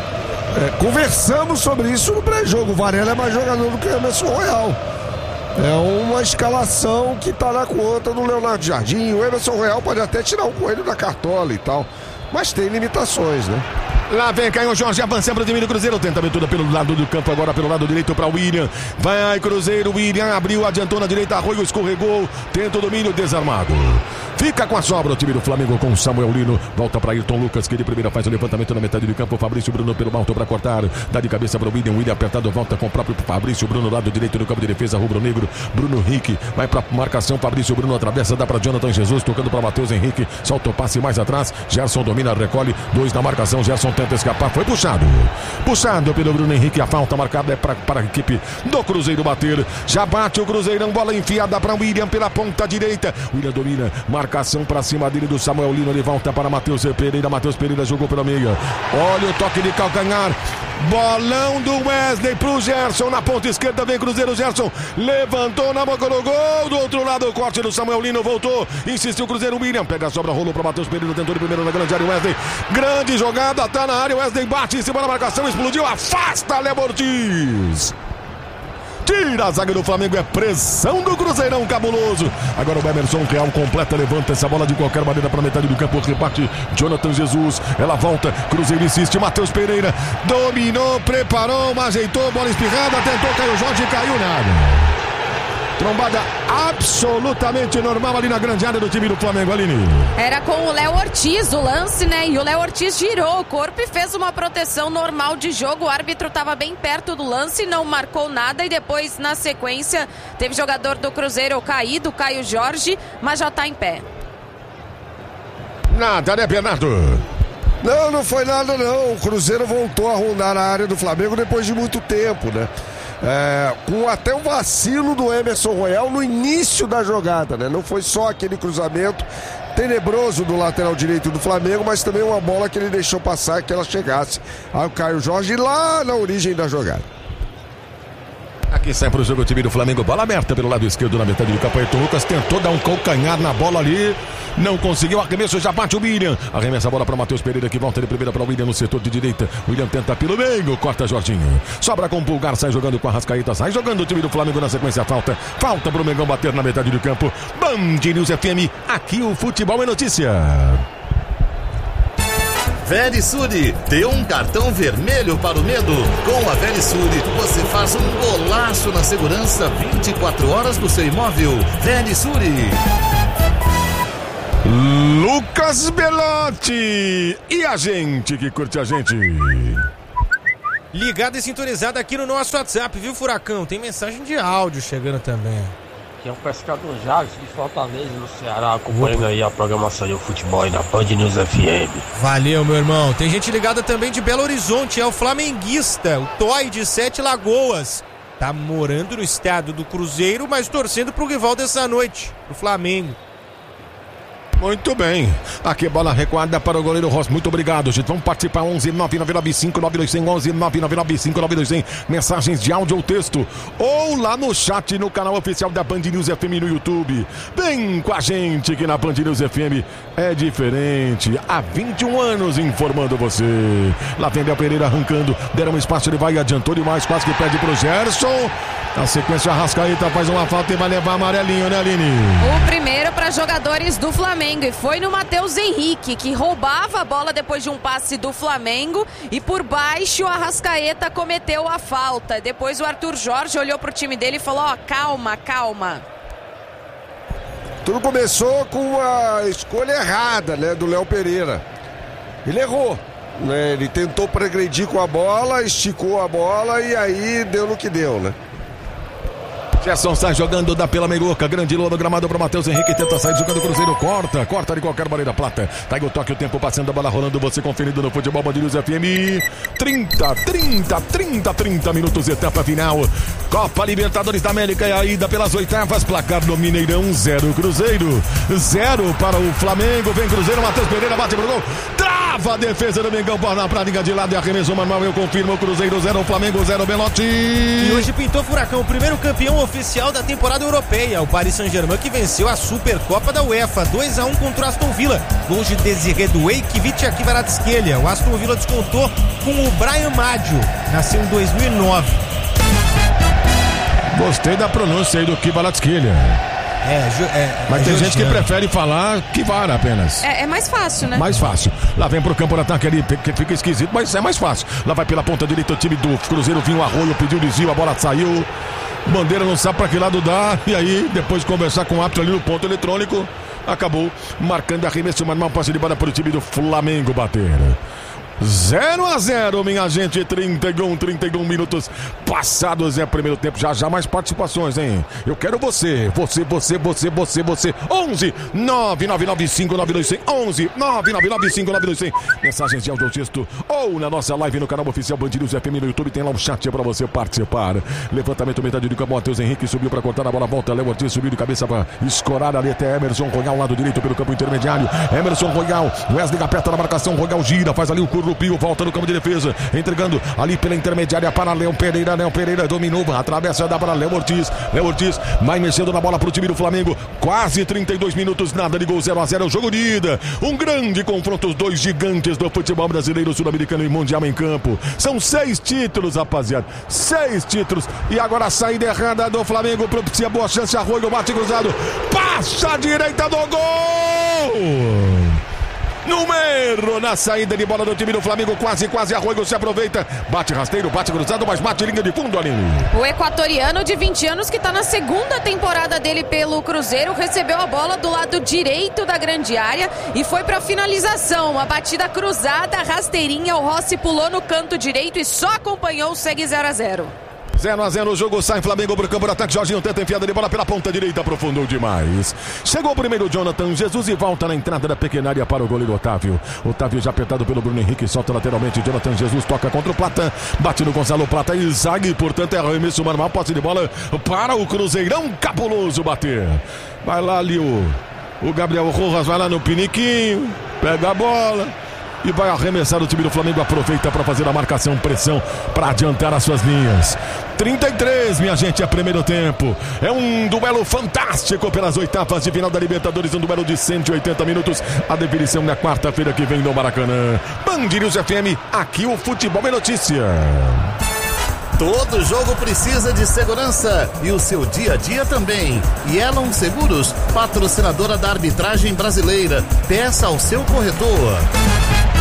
Conversamos sobre isso no pré-jogo. O Varela é mais jogador do que o Emerson Royal. É uma escalação que está na conta do Leonardo Jardim. O Emerson Royal pode até tirar um coelho da cartola e tal, mas tem limitações, né? Lá vem Caio Jorge, avança para o time do Cruzeiro. Tenta abertura pelo lado do campo, agora pelo lado direito para o William. Vai Cruzeiro, William abriu, adiantou na direita, Arroio escorregou. Tenta o domínio, desarmado. Fica com a sobra o time do Flamengo com Samuel Lino. Volta para Ayrton Lucas, que de primeira faz o levantamento na metade do campo. Fabrício Bruno pelo alto para cortar. Dá de cabeça para o William. William apertado, volta com o próprio Fabrício Bruno, lado direito do campo de defesa, rubro-negro. Bruno Henrique vai para marcação. Fabrício Bruno atravessa, dá para Jonathan Jesus, tocando para Matheus Henrique. Solta o passe mais atrás. Gerson domina, recolhe. 2 na marcação. Gerson tenta escapar. Foi puxado. Puxado pelo Bruno Henrique. A falta marcada é para a equipe do Cruzeiro bater. Já bate o Cruzeirão. Bola enfiada para William pela ponta direita. William domina. Marcação para cima dele do Samuel Lino. Ele volta para Matheus Pereira. Matheus Pereira jogou pela meia. Olha o toque de calcanhar. Bolão do Wesley pro Gerson. Na ponta esquerda vem Cruzeiro. Gerson levantou na boca do gol. Do outro lado o corte do Samuel Lino. Voltou. Insistiu o Cruzeiro. William pega a sobra. Rolou para Matheus Pereira. Tentou de primeiro na grande área. Wesley. Grande jogada. Tá na área. Wesley bate em cima da marcação. Explodiu. Afasta Léo Ortiz. Tira a zaga do Flamengo, é pressão do Cruzeirão cabuloso. Agora o Emerson Real completa, levanta essa bola de qualquer maneira para metade do campo, rebate Jonathan Jesus, ela volta, Cruzeiro insiste, Matheus Pereira dominou, preparou, ajeitou, bola espirrada, tentou, Caio Jorge, caiu nada. Trombada absolutamente normal ali na grande área do time do Flamengo, Aline. Era com o Léo Ortiz o lance, né? E o Léo Ortiz girou o corpo e fez uma proteção normal de jogo. O árbitro estava bem perto do lance, não marcou nada. E depois, na sequência, teve jogador do Cruzeiro caído, Caio Jorge, mas já está em pé. Nada, né, Bernardo? Não foi nada não. O Cruzeiro voltou a rondar a área do Flamengo depois de muito tempo, né? Com até o vacilo do Emerson Royal no início da jogada, né? Não foi só aquele cruzamento tenebroso do lateral direito do Flamengo, mas também uma bola que ele deixou passar, que ela chegasse ao Caio Jorge lá na origem da jogada. Aqui sai para o jogo o time do Flamengo, bola aberta pelo lado esquerdo na metade do campo. Ayrton Lucas tentou dar um calcanhar na bola ali, não conseguiu, arremesso, já bate o William. Arremessa a bola para Matheus Pereira, que volta de primeira para o William no setor de direita. William tenta pelo meio, corta Jorginho. Sobra com o Pulgar, sai jogando com a Arrascaeta, sai jogando o time do Flamengo na sequência. Falta para o Mengão bater na metade do campo. Band News FM, aqui o futebol é notícia. Verisuri, dê um cartão vermelho para o medo. Com a Verisuri, você faz um golaço na segurança 24 horas do seu imóvel. Verisuri. Lucas Belotti e a gente que curte a gente. Ligado e sintonizado aqui no nosso WhatsApp, viu, Furacão? Tem mensagem de áudio chegando também. Aqui é o Pescador Jales de Fortaleza, no Ceará, acompanhando aí a programação do futebol aí da Band News FM. Valeu, meu irmão. Tem gente ligada também de Belo Horizonte, é o flamenguista, o Toy de Sete Lagoas. Tá morando no estado do Cruzeiro, mas torcendo pro rival dessa noite, pro Flamengo. Muito bem, aqui bola recuada para o goleiro Ross, muito obrigado, gente, vamos participar, 11 995 9200, 11 995 9200, mensagens de áudio ou texto, ou lá no chat no canal oficial da Band News FM no YouTube. Vem com a gente que na Band News FM é diferente, há 21 anos informando você. Lá vem Léo Pereira arrancando, deram um espaço, ele vai e adiantou demais, quase que pede pro Gerson. Na sequência, a Arrascaeta faz uma falta e vai levar amarelinho, né, Aline? O primeiro para jogadores do Flamengo e foi no Matheus Henrique, que roubava a bola depois de um passe do Flamengo e por baixo a Arrascaeta cometeu a falta. Depois o Arthur Jorge olhou pro time dele e falou, calma, calma. Tudo começou com a escolha errada, né, do Léo Pereira. Ele errou, né? Ele tentou progredir com a bola, esticou a bola e aí deu no que deu, né? Gerson sai jogando da pela meiuca, grande lua no gramado para Matheus Henrique, tenta sair jogando o Cruzeiro, corta de qualquer maneira, Plata. Tá aí o toque, o tempo passando, a bola rolando, você conferindo no futebol Band News FM. 30 minutos, etapa final. Copa Libertadores da América e a ida pelas oitavas, placar do Mineirão, 0 Cruzeiro, 0 para o Flamengo, vem Cruzeiro, Matheus Pereira bate pro gol, trava a defesa do Mengão, na liga de lado e arremessou Manuel, eu confirmo, Cruzeiro 0, Flamengo 0, Belotti. E hoje pintou, Furacão, o primeiro campeão oficial da temporada europeia, o Paris Saint-Germain, que venceu a Supercopa da UEFA, 2-1 contra o Aston Villa, gols de Desiré Doué, Kviat e Kvaratskhelia. O Aston Villa descontou com o Brian Maggio, nasceu em 2009. Gostei da pronúncia aí do Kvaratskhelia. Mas tem gente que prefere falar Kvara apenas. É mais fácil, né? Mais fácil. Lá vem pro campo de ataque ali, que fica esquisito, mas é mais fácil. Lá vai pela ponta direita o time do Cruzeiro, vinha o Arroio, pediu desvio, a bola saiu. Bandeira não sabe pra que lado dá. E aí, depois de conversar com o árbitro ali no ponto eletrônico, acabou marcando arremesso, mas mal passe de bola para o time do Flamengo bater. 0-0, minha gente, 31 minutos passados, é primeiro tempo, já mais participações, hein? Eu quero você, 11 995 9200, 11 995 9200, mensagens de áudio texto ou na nossa live no canal oficial Band News FM no YouTube, tem lá um chat pra você participar. Levantamento, metade de campo, Matheus Henrique subiu pra cortar a bola, volta, Léo Ortiz subiu de cabeça pra escorar ali até Emerson Royal, lado direito pelo campo intermediário, Emerson Royal, Wesley aperta na marcação, Royal gira, faz ali o curso Pio, volta no campo de defesa, entregando ali pela intermediária para Léo Pereira dominou, atravessa da para Léo Ortiz vai mexendo na bola para o time do Flamengo, quase 32 minutos, nada de gol, 0-0, o jogo de ida, um grande confronto, os dois gigantes do futebol brasileiro, sul-americano e mundial em campo, são 6 títulos, rapaziada, 6 títulos, e agora a saída errada do Flamengo, propicia boa chance, Arroio bate cruzado, passa a direita do gol! Número na saída de bola do time do Flamengo, quase Arroio se aproveita, bate rasteiro, bate cruzado, mas bate linha de fundo ali. O equatoriano de 20 anos, que está na segunda temporada dele pelo Cruzeiro, recebeu a bola do lado direito da grande área e foi para finalização, uma batida cruzada, rasteirinha, o Rossi pulou no canto direito e só acompanhou, segue 0-0. 0-0 o jogo, sai Flamengo pro campo de ataque, Jorginho tenta enfiada de bola pela ponta direita, aprofundou demais. Chegou o primeiro Jonathan Jesus e volta na entrada da pequena área para o goleiro Otávio. Otávio já apertado pelo Bruno Henrique, solta lateralmente, Jonathan Jesus toca contra o Plata, bate no Gonzalo Plata e zague, portanto é arremesso manual, posse de bola para o Cruzeirão, cabuloso bater. Vai lá ali o Gabriel Rojas, vai lá no piniquinho, pega a bola e vai arremessar. O time do Flamengo aproveita para fazer a marcação, pressão para adiantar as suas linhas. 33, minha gente, é primeiro tempo. É um duelo fantástico pelas oitavas de final da Libertadores, um duelo de 180 minutos. A definição na quarta-feira que vem no Maracanã. Band News FM, aqui o futebol é notícia. Todo jogo precisa de segurança e o seu dia a dia também. Yellow Seguros, patrocinadora da arbitragem brasileira. Peça ao seu corretor.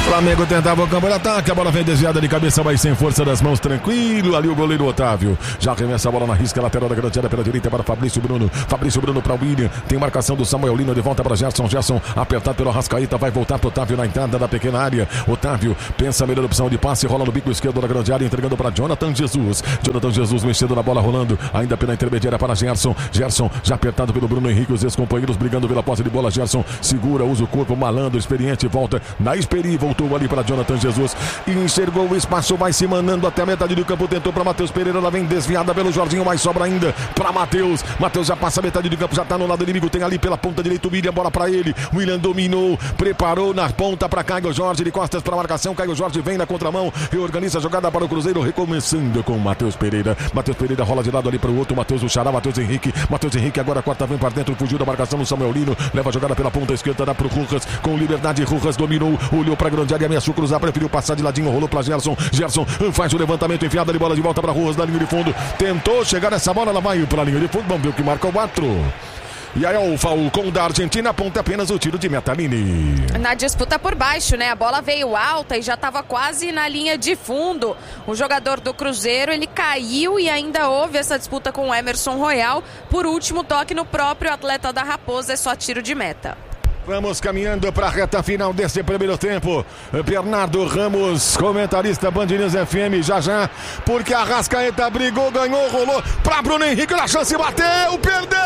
Flamengo tentava o campo de ataque, a bola vem desviada de cabeça, mas sem força das mãos, tranquilo. Ali o goleiro Otávio já arremessa a bola na risca lateral da grande área pela direita para Fabrício Bruno. Fabrício Bruno para o William. Tem marcação do Samuel Lino de volta para Gerson. Gerson apertado pelo Arrascaeta, vai voltar para Otávio na entrada da pequena área. Otávio pensa a melhor opção de passe, rola no bico esquerdo da grande área, entregando para Jonathan Jesus. Jonathan Jesus mexendo na bola, rolando ainda pela intermediária para Gerson. Gerson já apertado pelo Bruno Henrique, os ex-companheiros brigando pela posse de bola. Gerson segura, usa o corpo, malandro, experiente, volta na Esperi, voltou ali para Jonathan Jesus e enxergou o espaço, vai se mandando até a metade do campo, tentou para Matheus Pereira, ela vem desviada pelo Jorginho, mas sobra ainda para Matheus. Matheus já passa a metade do campo, já está no lado inimigo, tem ali pela ponta direita o William, bola para ele. William dominou, preparou na ponta para Caio Jorge, de costas para a marcação. Caio Jorge vem na contramão, reorganiza a jogada para o Cruzeiro, recomeçando com Matheus Pereira. Matheus Pereira rola de lado ali para o outro, Matheus o Xará, Matheus Henrique agora corta, vem para dentro, fugiu da marcação no Samuel Lino, leva a jogada pela ponta esquerda, dá para o Rujas, com liberdade. Rujas dominou, olhou para a grande área, ameaçou cruzar, preferiu passar de ladinho, rolou para Gerson. Gerson faz o levantamento, enfiada de bola de volta para Rujas na linha de fundo, tentou chegar nessa bola, ela vai para a linha de fundo, vamos ver o que marca o árbitro. E aí o Falcão da Argentina aponta apenas o tiro de meta, Aline. Na disputa por baixo, né? A bola veio alta e já estava quase na linha de fundo. O jogador do Cruzeiro, ele caiu e ainda houve essa disputa com o Emerson Royal. Por último, toque no próprio atleta da Raposa, é só tiro de meta. Vamos caminhando para a reta final desse primeiro tempo. Bernardo Ramos, comentarista Band News FM, já, porque a Arrascaeta brigou, ganhou, rolou para Bruno Henrique, na chance, bateu, perdeu!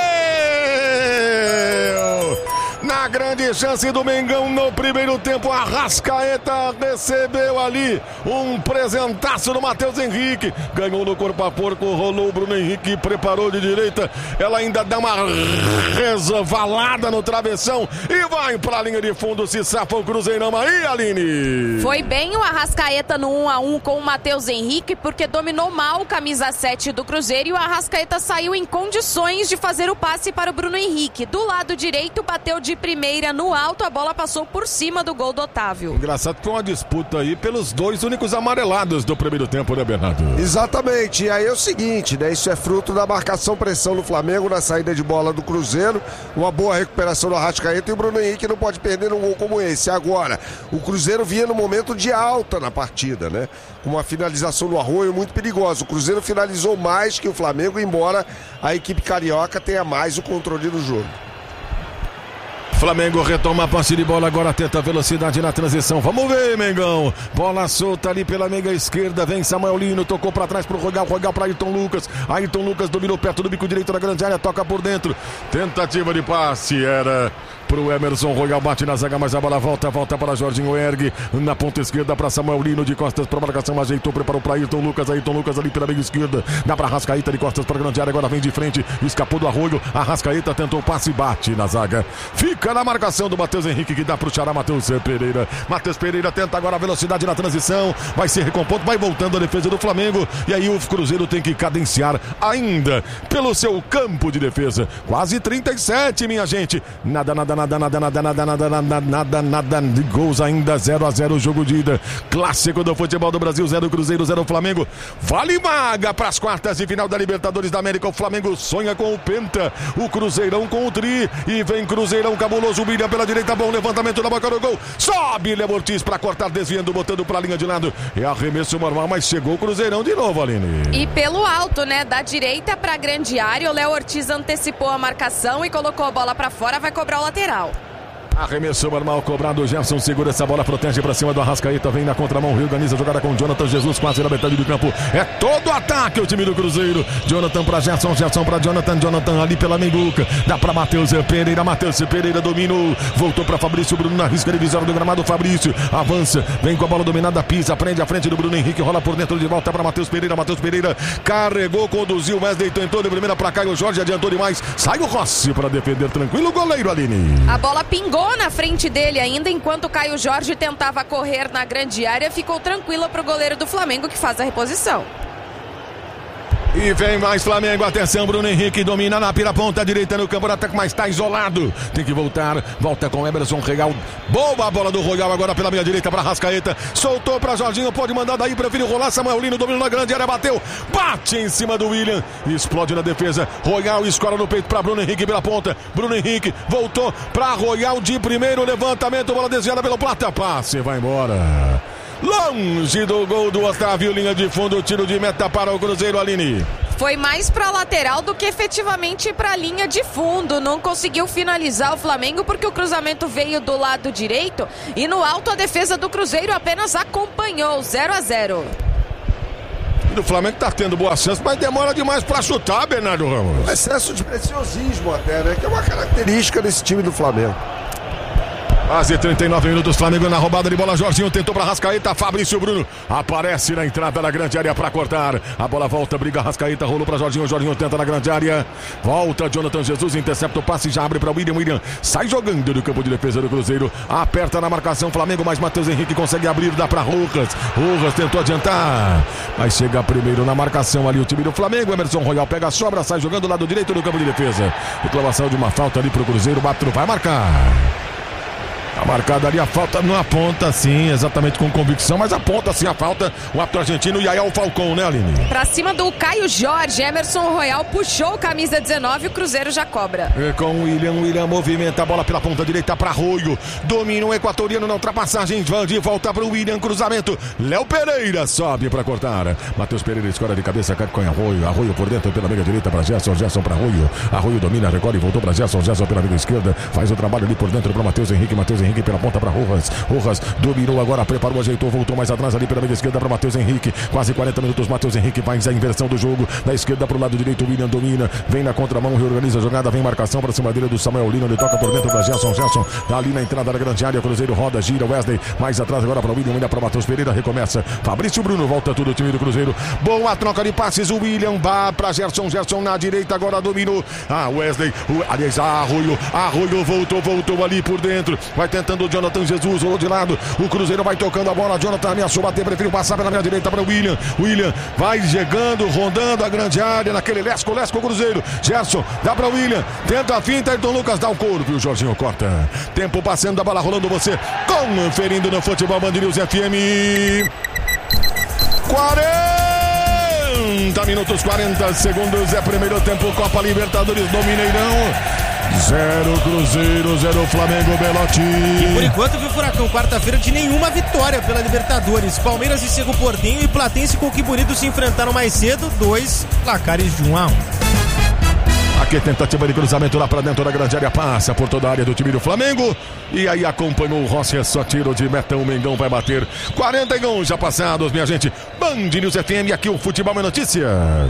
Na grande chance do Mengão no primeiro tempo, a Arrascaeta recebeu ali um presentaço do Matheus Henrique, ganhou no corpo a porco, rolou o Bruno Henrique, preparou de direita, ela ainda dá uma resvalada no travessão e vai pra linha de fundo, se safa o Cruzeirão aí, Aline. Foi bem o Arrascaeta no 1-1 com o Matheus Henrique, porque dominou mal o camisa 7 do Cruzeiro e o Arrascaeta saiu em condições de fazer o passe para o Bruno Henrique. Do lado direito, bateu de primeira no alto, a bola passou por cima do gol do Otávio. Engraçado que foi uma disputa aí pelos dois únicos amarelados do primeiro tempo, né, Bernardo? Exatamente, e aí é o seguinte, né, isso é fruto da marcação-pressão no Flamengo na saída de bola do Cruzeiro, uma boa recuperação do Arrascaeta e o Bruno Henrique não pode perder um gol como esse. Agora, o Cruzeiro vinha no momento de alta na partida, né, com uma finalização no Arroio muito perigosa. O Cruzeiro finalizou mais que o Flamengo, embora a equipe carioca tenha mais o controle do jogo. Flamengo retoma a posse de bola, agora tenta velocidade na transição. Vamos ver, Mengão. Bola solta ali pela meia esquerda. Vem Samuel Lino, tocou pra trás pro Rogal pra Ayrton Lucas. Ayrton Lucas dominou perto do bico direito da grande área, toca por dentro. Tentativa de passe, era pro Emerson Royal, bate na zaga, mas a bola volta para Jorginho Ergue, na ponta esquerda para Samuel Lino, de costas para marcação, ajeitou, preparou para Ayrton Lucas ali pela meia esquerda, dá para Arrascaeta de costas para grande área, agora vem de frente, escapou do Arroio, Arrascaeta tentou o passe e bate na zaga, fica na marcação do Matheus Henrique, que dá pro Xará, Matheus Pereira tenta agora a velocidade na transição, vai se recompondo, vai voltando a defesa do Flamengo, e aí o Cruzeiro tem que cadenciar ainda pelo seu campo de defesa, quase 37, minha gente, nada de gols ainda, 0-0 jogo de ida, clássico do futebol do Brasil, 0 Cruzeiro, 0 Flamengo, vale vaga para as quartas de final da Libertadores da América. O Flamengo sonha com o Penta, o Cruzeirão com o Tri, e vem Cruzeirão cabuloso, o William pela direita, bom levantamento na boca do gol, sobe Léo Ortiz para cortar, desviando, botando para a linha de lado, é arremesso normal, mas chegou o Cruzeirão de novo, Aline. E pelo alto, né, da direita para a grande área, o Léo Ortiz antecipou a marcação e colocou a bola para fora, vai cobrar o lateral. Arremesso normal cobrado, o Gerson segura essa bola, protege pra cima do Arrascaeta, vem na contramão, reorganiza a jogada com Jonathan Jesus, quase na metade do campo, é todo ataque o time do Cruzeiro, Jonathan pra Gerson, Gerson pra Jonathan ali pela meiuca, dá pra Matheus Pereira dominou, voltou pra Fabrício Bruno na risca divisória do gramado, Fabrício avança, vem com a bola dominada, pisa, prende à frente do Bruno Henrique, rola por dentro de volta pra Matheus Pereira carregou, conduziu, Wesley tentou de primeira pra Caio Jorge, adiantou demais, sai o Rossi pra defender tranquilo o goleiro, Aline. A bola pingou na frente dele ainda, enquanto o Caio Jorge tentava correr na grande área, ficou tranquila para o goleiro do Flamengo, que faz a reposição. E vem mais Flamengo, atenção, Bruno Henrique domina na ponta direita no campo de ataque, mas está isolado. Tem que voltar, volta com Emerson Royal. Boa a bola do Royal agora pela meia direita para Arrascaeta. Soltou para Jorginho, pode mandar daí, prefere rolar. Samuel Lino domina na grande área, bateu, bate em cima do William. Explode na defesa. Royal escola no peito para Bruno Henrique pela ponta. Bruno Henrique voltou para Royal de primeiro levantamento, bola desviada pelo Plata, passe, vai embora. Longe do gol do Otávio, linha de fundo, tiro de meta para o Cruzeiro, Aline. Foi mais para lateral do que efetivamente para a linha de fundo. Não conseguiu finalizar o Flamengo porque o cruzamento veio do lado direito e no alto a defesa do Cruzeiro apenas acompanhou. 0-0. O Flamengo tá tendo boa chance, mas demora demais para chutar, Bernardo Ramos. Excesso de preciosismo até, né? Que é uma característica desse time do Flamengo. Quase 39 minutos, Flamengo na roubada de bola. Jorginho tentou para Arrascaeta, Fabrício Bruno aparece na entrada da grande área para cortar. A bola volta, briga Arrascaeta, rolou para Jorginho. Jorginho tenta na grande área. Volta Jonathan Jesus, intercepta o passe, já abre para William. William sai jogando do campo de defesa do Cruzeiro. Aperta na marcação Flamengo, mas Matheus Henrique consegue abrir, dá para Rojas. Rojas tentou adiantar, mas chega primeiro na marcação ali o time do Flamengo. Emerson Royal pega a sobra, sai jogando do lado direito do campo de defesa. Reclamação de uma falta ali para o Cruzeiro. Batru vai marcar. Tá marcada ali a falta, não aponta assim exatamente com convicção, mas aponta sim a falta. O árbitro argentino e aí é o Falcão, né, Aline? Pra cima do Caio Jorge, Emerson Royal puxou camisa 19, o Cruzeiro já cobra. E com o William movimenta a bola pela ponta direita para Arroio. Domina o equatoriano na ultrapassagem, de volta para o William, cruzamento. Léo Pereira sobe para cortar. Matheus Pereira escora de cabeça, cai com Arroio. Arroio por dentro pela meia direita para Gerson. Gerson para Arroio. Arroio domina, recolhe e voltou para Gerson. Gerson pela meia esquerda, faz o trabalho ali por dentro para Matheus Henrique. Matheus Henrique pela ponta para Rojas. Rojas dominou agora, preparou, ajeitou, voltou mais atrás ali pela meia esquerda para Matheus Henrique. Quase 40 minutos, Matheus Henrique faz a inversão do jogo. Da esquerda para o lado direito, William domina, vem na contramão, reorganiza a jogada, vem marcação para cima dele do Samuel Lino, ele toca por dentro da Gerson. Gerson tá ali na entrada da grande área, Cruzeiro roda, gira, Wesley mais atrás agora para o William, ainda para Matheus Pereira, recomeça. Fabrício Bruno, volta tudo o time do Cruzeiro. Boa troca de passes, o William vai para Gerson. Gerson na direita agora dominou. Wesley, aliás, Arroio voltou ali por dentro, vai tentando o Jonathan Jesus, rolou de lado, o Cruzeiro vai tocando a bola, Jonathan ameaçou bater, preferiu passar pela minha direita para o William. William vai chegando, rondando a grande área, naquele lesco o Cruzeiro. Gerson, dá para o William, tenta a finta, Ayrton Lucas dá o corpo e o Jorginho corta. Tempo passando, a bola rolando, você conferindo no Futebol Band News FM. 40 minutos, 40 segundos, é primeiro tempo, Copa Libertadores do Mineirão. 0 Cruzeiro, 0 Flamengo, Belotti. E por enquanto, viu, Furacão, quarta-feira de nenhuma vitória pela Libertadores. Palmeiras e Cerro Porteño e Platense com Quiburido se enfrentaram mais cedo, 2 placares de 1-1. Aqui tentativa de cruzamento lá pra dentro da grande área, passa por toda a área do time do Flamengo. E aí acompanhou o Rossi, só tiro de meta, o Mengão vai bater. 41 já passados, minha gente. Band News FM, aqui o Futebol é Notícia.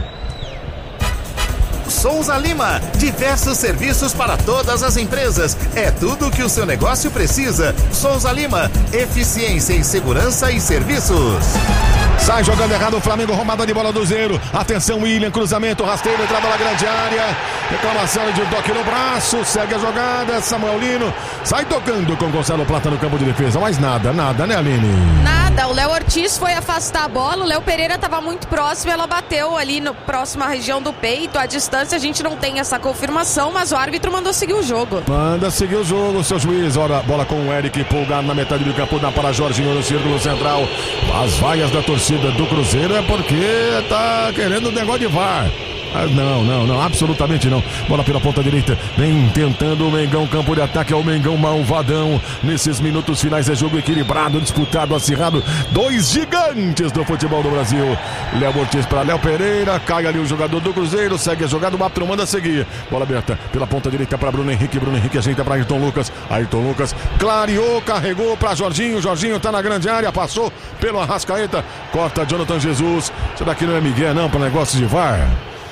Souza Lima, diversos serviços para todas as empresas. É tudo o que o seu negócio precisa. Souza Lima, eficiência em segurança e serviços. Sai jogando errado o Flamengo, roubada de bola do Zero. Atenção, William, cruzamento, rasteiro, entrada na grande área. Reclamação de toque no braço, segue a jogada. Samuel Lino sai tocando com Gonçalo Plata no campo de defesa. Mas nada, né, Aline? Nada, o Léo Ortiz foi afastar a bola, o Léo Pereira estava muito próximo, ela bateu ali no próxima região do peito. A distância a gente não tem essa confirmação, mas o árbitro mandou seguir o jogo. Manda seguir o jogo, seu juiz. Ora, bola com o Eric Pulgado na metade do campo, dá para Jorginho no círculo central. As vaias da torcida do Cruzeiro é porque tá querendo o negócio de VAR. Não, absolutamente não. Bola pela ponta direita, vem tentando o Mengão, campo de ataque é o Mengão malvadão. Nesses minutos finais é jogo equilibrado, disputado, acirrado. 2 gigantes do futebol do Brasil. Léo Ortiz para Léo Pereira, cai ali o jogador do Cruzeiro, segue a jogada, o árbitro manda seguir. Bola aberta pela ponta direita para Bruno Henrique, Bruno Henrique ajeita para Ayrton Lucas. Ayrton Lucas clareou, carregou para Jorginho, Jorginho tá na grande área, passou pelo Arrascaeta, corta Jonathan Jesus. Será que não é Miguel não para negócio de VAR?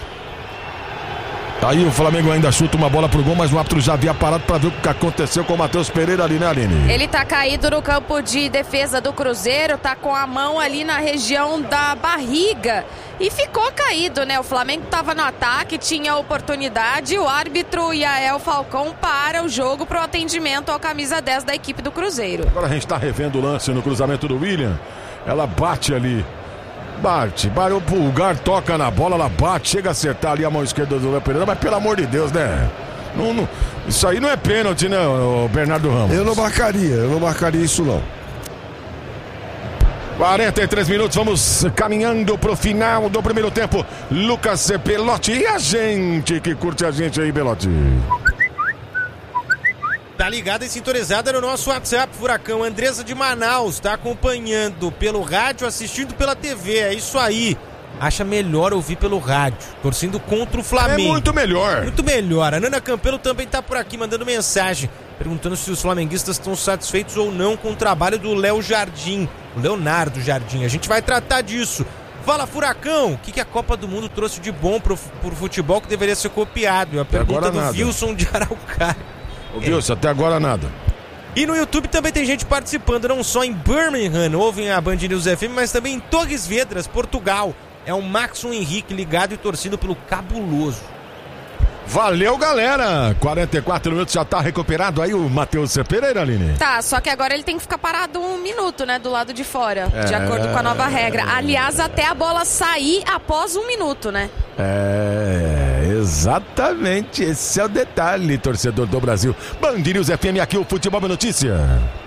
Aí o Flamengo ainda chuta uma bola pro gol, mas o árbitro já havia parado para ver o que aconteceu com o Matheus Pereira ali, né, Aline? Ele tá caído no campo de defesa do Cruzeiro, tá com a mão ali na região da barriga e ficou caído, né? O Flamengo tava no ataque, tinha oportunidade, o árbitro Yael Falcão para o jogo pro atendimento ao camisa 10 da equipe do Cruzeiro. Agora a gente tá revendo o lance no cruzamento do William, ela bate ali Bate, o Pulgar toca na bola, ela bate, chega a acertar ali a mão esquerda do Léo Pereira, mas pelo amor de Deus, né? Não, isso aí não é pênalti, né, o Bernardo Ramos? Eu não marcaria isso não. 43 minutos, vamos caminhando pro final do primeiro tempo. Lucas Belotti e a gente que curte a gente aí, Belotti. Tá ligada e sintonizada no nosso WhatsApp, Furacão. Andressa de Manaus tá acompanhando pelo rádio, assistindo pela TV. É isso aí. Acha melhor ouvir pelo rádio, torcendo contra o Flamengo. É muito melhor. Muito melhor. A Nana Campelo também tá por aqui mandando mensagem, perguntando se os flamenguistas estão satisfeitos ou não com o trabalho do Léo Jardim, o Leonardo Jardim. A gente vai tratar disso. Fala, Furacão, o que a Copa do Mundo trouxe de bom pro futebol que deveria ser copiado? A pergunta do Wilson de Araucária. Ô, Wilson, até agora nada. E no YouTube também tem gente participando, não só em Birmingham, ouvem a Band News FM, mas também em Torres Vedras, Portugal. É o Maxon Henrique ligado e torcido pelo Cabuloso. Valeu, galera! 44 minutos, já tá recuperado aí o Matheus Pereira, Aline? Tá, só que agora ele tem que ficar parado 1 minuto, né, do lado de fora, de acordo com a nova regra. Aliás, até a bola sair após 1 minuto, né? Exatamente, esse é o detalhe, torcedor do Brasil. Band News FM, aqui o Futebol é Notícia.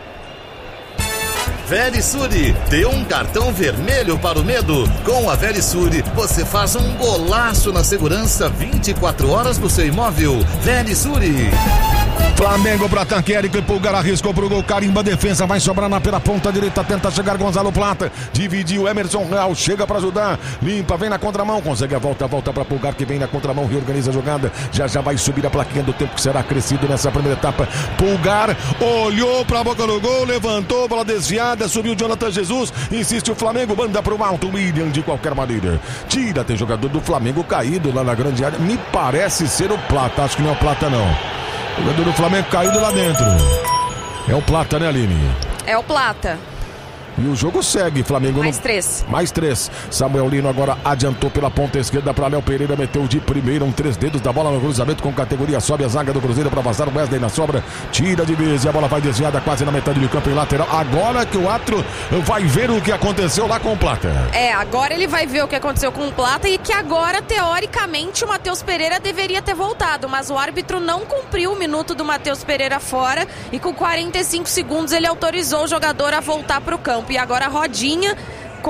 Verisure, dê um cartão vermelho para o medo. Com a Verisure, você faz um golaço na segurança 24 horas do seu imóvel. Verisure. Flamengo para ataque, Érico e Pulgar arriscou pro gol, carimba a defesa, vai sobrar pela ponta direita, tenta chegar Gonzalo Plata, dividiu, Emerson Real, chega para ajudar, limpa, vem na contramão, consegue a volta para Pulgar que vem na contramão, reorganiza a jogada, já vai subir a plaquinha do tempo que será crescido nessa primeira etapa. Pulgar olhou para a boca do gol, levantou, bola desviada, subiu Jonathan Jesus, insiste o Flamengo, manda pro alto, William de qualquer maneira, tira, tem jogador do Flamengo caído lá na grande área, me parece ser o Plata, acho que não é o Plata não. O jogador do Flamengo caído lá dentro. É o Plata, né, Aline? É o Plata. E o jogo segue, Flamengo mais 3. Mais 3. Samuel Lino agora adiantou pela ponta esquerda para Léo Pereira, meteu de primeira, 3 dedos da bola no cruzamento com categoria, sobe a zaga do Cruzeiro para passar o Wesley na sobra, tira de vez e a bola vai desviada quase na metade do campo em lateral. Agora que o Atro vai ver o que aconteceu lá com o Plata. Agora ele vai ver o que aconteceu com o Plata e que agora, teoricamente, o Matheus Pereira deveria ter voltado, mas o árbitro não cumpriu o minuto do Matheus Pereira fora e com 45 segundos ele autorizou o jogador a voltar para o campo. E agora a Rodinha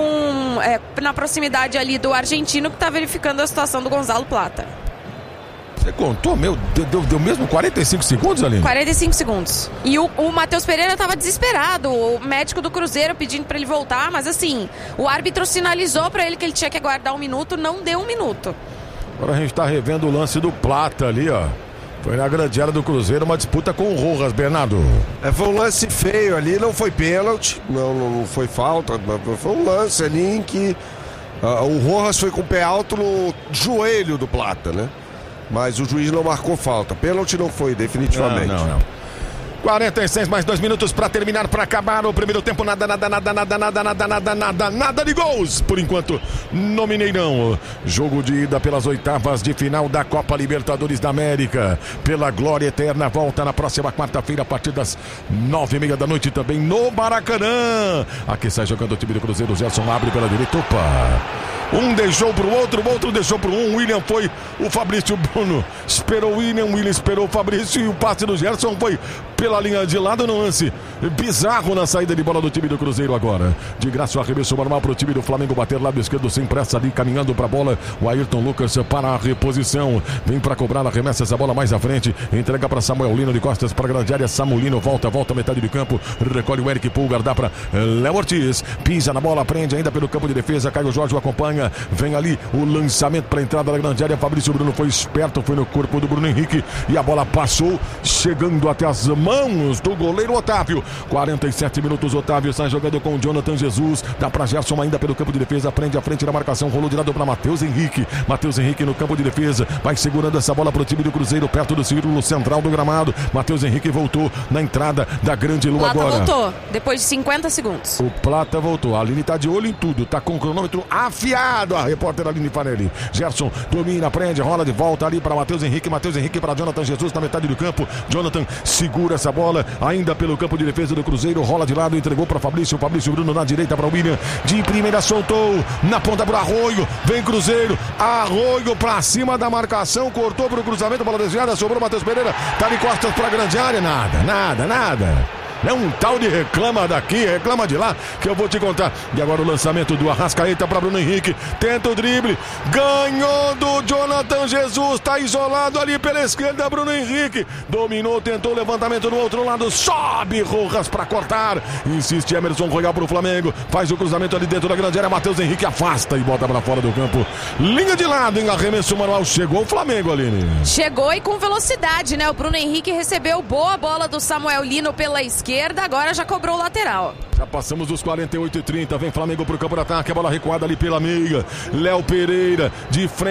na proximidade ali do argentino que está verificando a situação do Gonzalo Plata. Você contou, deu mesmo 45 segundos, Aline? 45 segundos. E o Matheus Pereira estava desesperado, o médico do Cruzeiro pedindo para ele voltar, mas assim, o árbitro sinalizou para ele que ele tinha que aguardar 1 minuto, não deu 1 minuto. Agora a gente está revendo o lance do Plata ali, ó. Foi na grande área do Cruzeiro, uma disputa com o Rojas, Bernardo. Foi um lance feio ali, não foi pênalti, não foi falta, foi um lance ali em que o Rojas foi com o pé alto no joelho do Plata, né? Mas o juiz não marcou falta. Pênalti não foi, definitivamente. Não. 46 mais 2 minutos para terminar, para acabar o primeiro tempo. Nada de gols por enquanto no Mineirão. Jogo de ida pelas oitavas de final da Copa Libertadores da América, pela glória eterna. Volta na próxima quarta-feira a partir das 9h30 da noite também no Maracanã. Aqui sai jogando o time do Cruzeiro. Gerson abre pela direita. Um deixou pro outro, o outro deixou pro um. William foi, o Fabrício Bruno esperou o William esperou o Fabrício e o passe do Gerson foi pela linha de lado no lance bizarro na saída de bola do time do Cruzeiro agora. De graça o arremesso normal pro time do Flamengo bater lado esquerdo sem pressa ali, caminhando pra bola. O Ayrton Lucas para a reposição. Vem pra cobrar, arremessa essa bola mais à frente. Entrega pra Samuel Lino de costas pra grande área. Samulino volta metade de campo. Recolhe o Eric Pulgar, dá pra Léo Ortiz. Pisa na bola, prende ainda pelo campo de defesa. Caio Jorge o acompanha. Vem ali o lançamento pra entrada da grande área. Fabrício Bruno foi esperto, foi no corpo do Bruno Henrique. E a bola passou, chegando até as mãos do goleiro Otávio. 47 minutos, Otávio sai jogando com o Jonathan Jesus, dá pra Gerson ainda pelo campo de defesa, prende a frente da marcação, rolou de lado pra Matheus Henrique no campo de defesa, vai segurando essa bola pro time do Cruzeiro, perto do círculo central do gramado. Matheus Henrique voltou na entrada da grande lua agora. Voltou, depois de 50 segundos. O Plata voltou, a Aline tá de olho em tudo, tá com o cronômetro afiado. Obrigado, a repórter Aline Fanelli. Gerson domina, prende, rola de volta ali para Matheus Henrique para Jonathan Jesus na metade do campo. Jonathan segura essa bola ainda pelo campo de defesa do Cruzeiro, rola de lado, entregou para Fabrício Bruno na direita para William, de primeira soltou na ponta para Arroio, vem Cruzeiro, Arroio para cima da marcação, cortou para o cruzamento, bola desviada, sobrou Matheus Pereira, tá de costas para a grande área, nada. É um tal de reclama daqui, reclama de lá, que eu vou te contar. E agora o lançamento do Arrascaeta para Bruno Henrique. Tenta o drible. Ganhou do Jonathan Jesus. Tá isolado ali pela esquerda, Bruno Henrique. Dominou, tentou o levantamento no outro lado. Sobe Rojas para cortar. Insiste Emerson Royal pro Flamengo. Faz o cruzamento ali dentro da grande área. Matheus Henrique afasta e bota para fora do campo. Linha de lado em arremesso manual. Chegou o Flamengo, Aline. Chegou e com velocidade, né? O Bruno Henrique recebeu boa bola do Samuel Lino pela esquerda. Agora já cobrou o lateral. Já passamos dos 48 e 30. Vem Flamengo pro campo de ataque. A bola recuada ali pela meia. Léo Pereira de frente.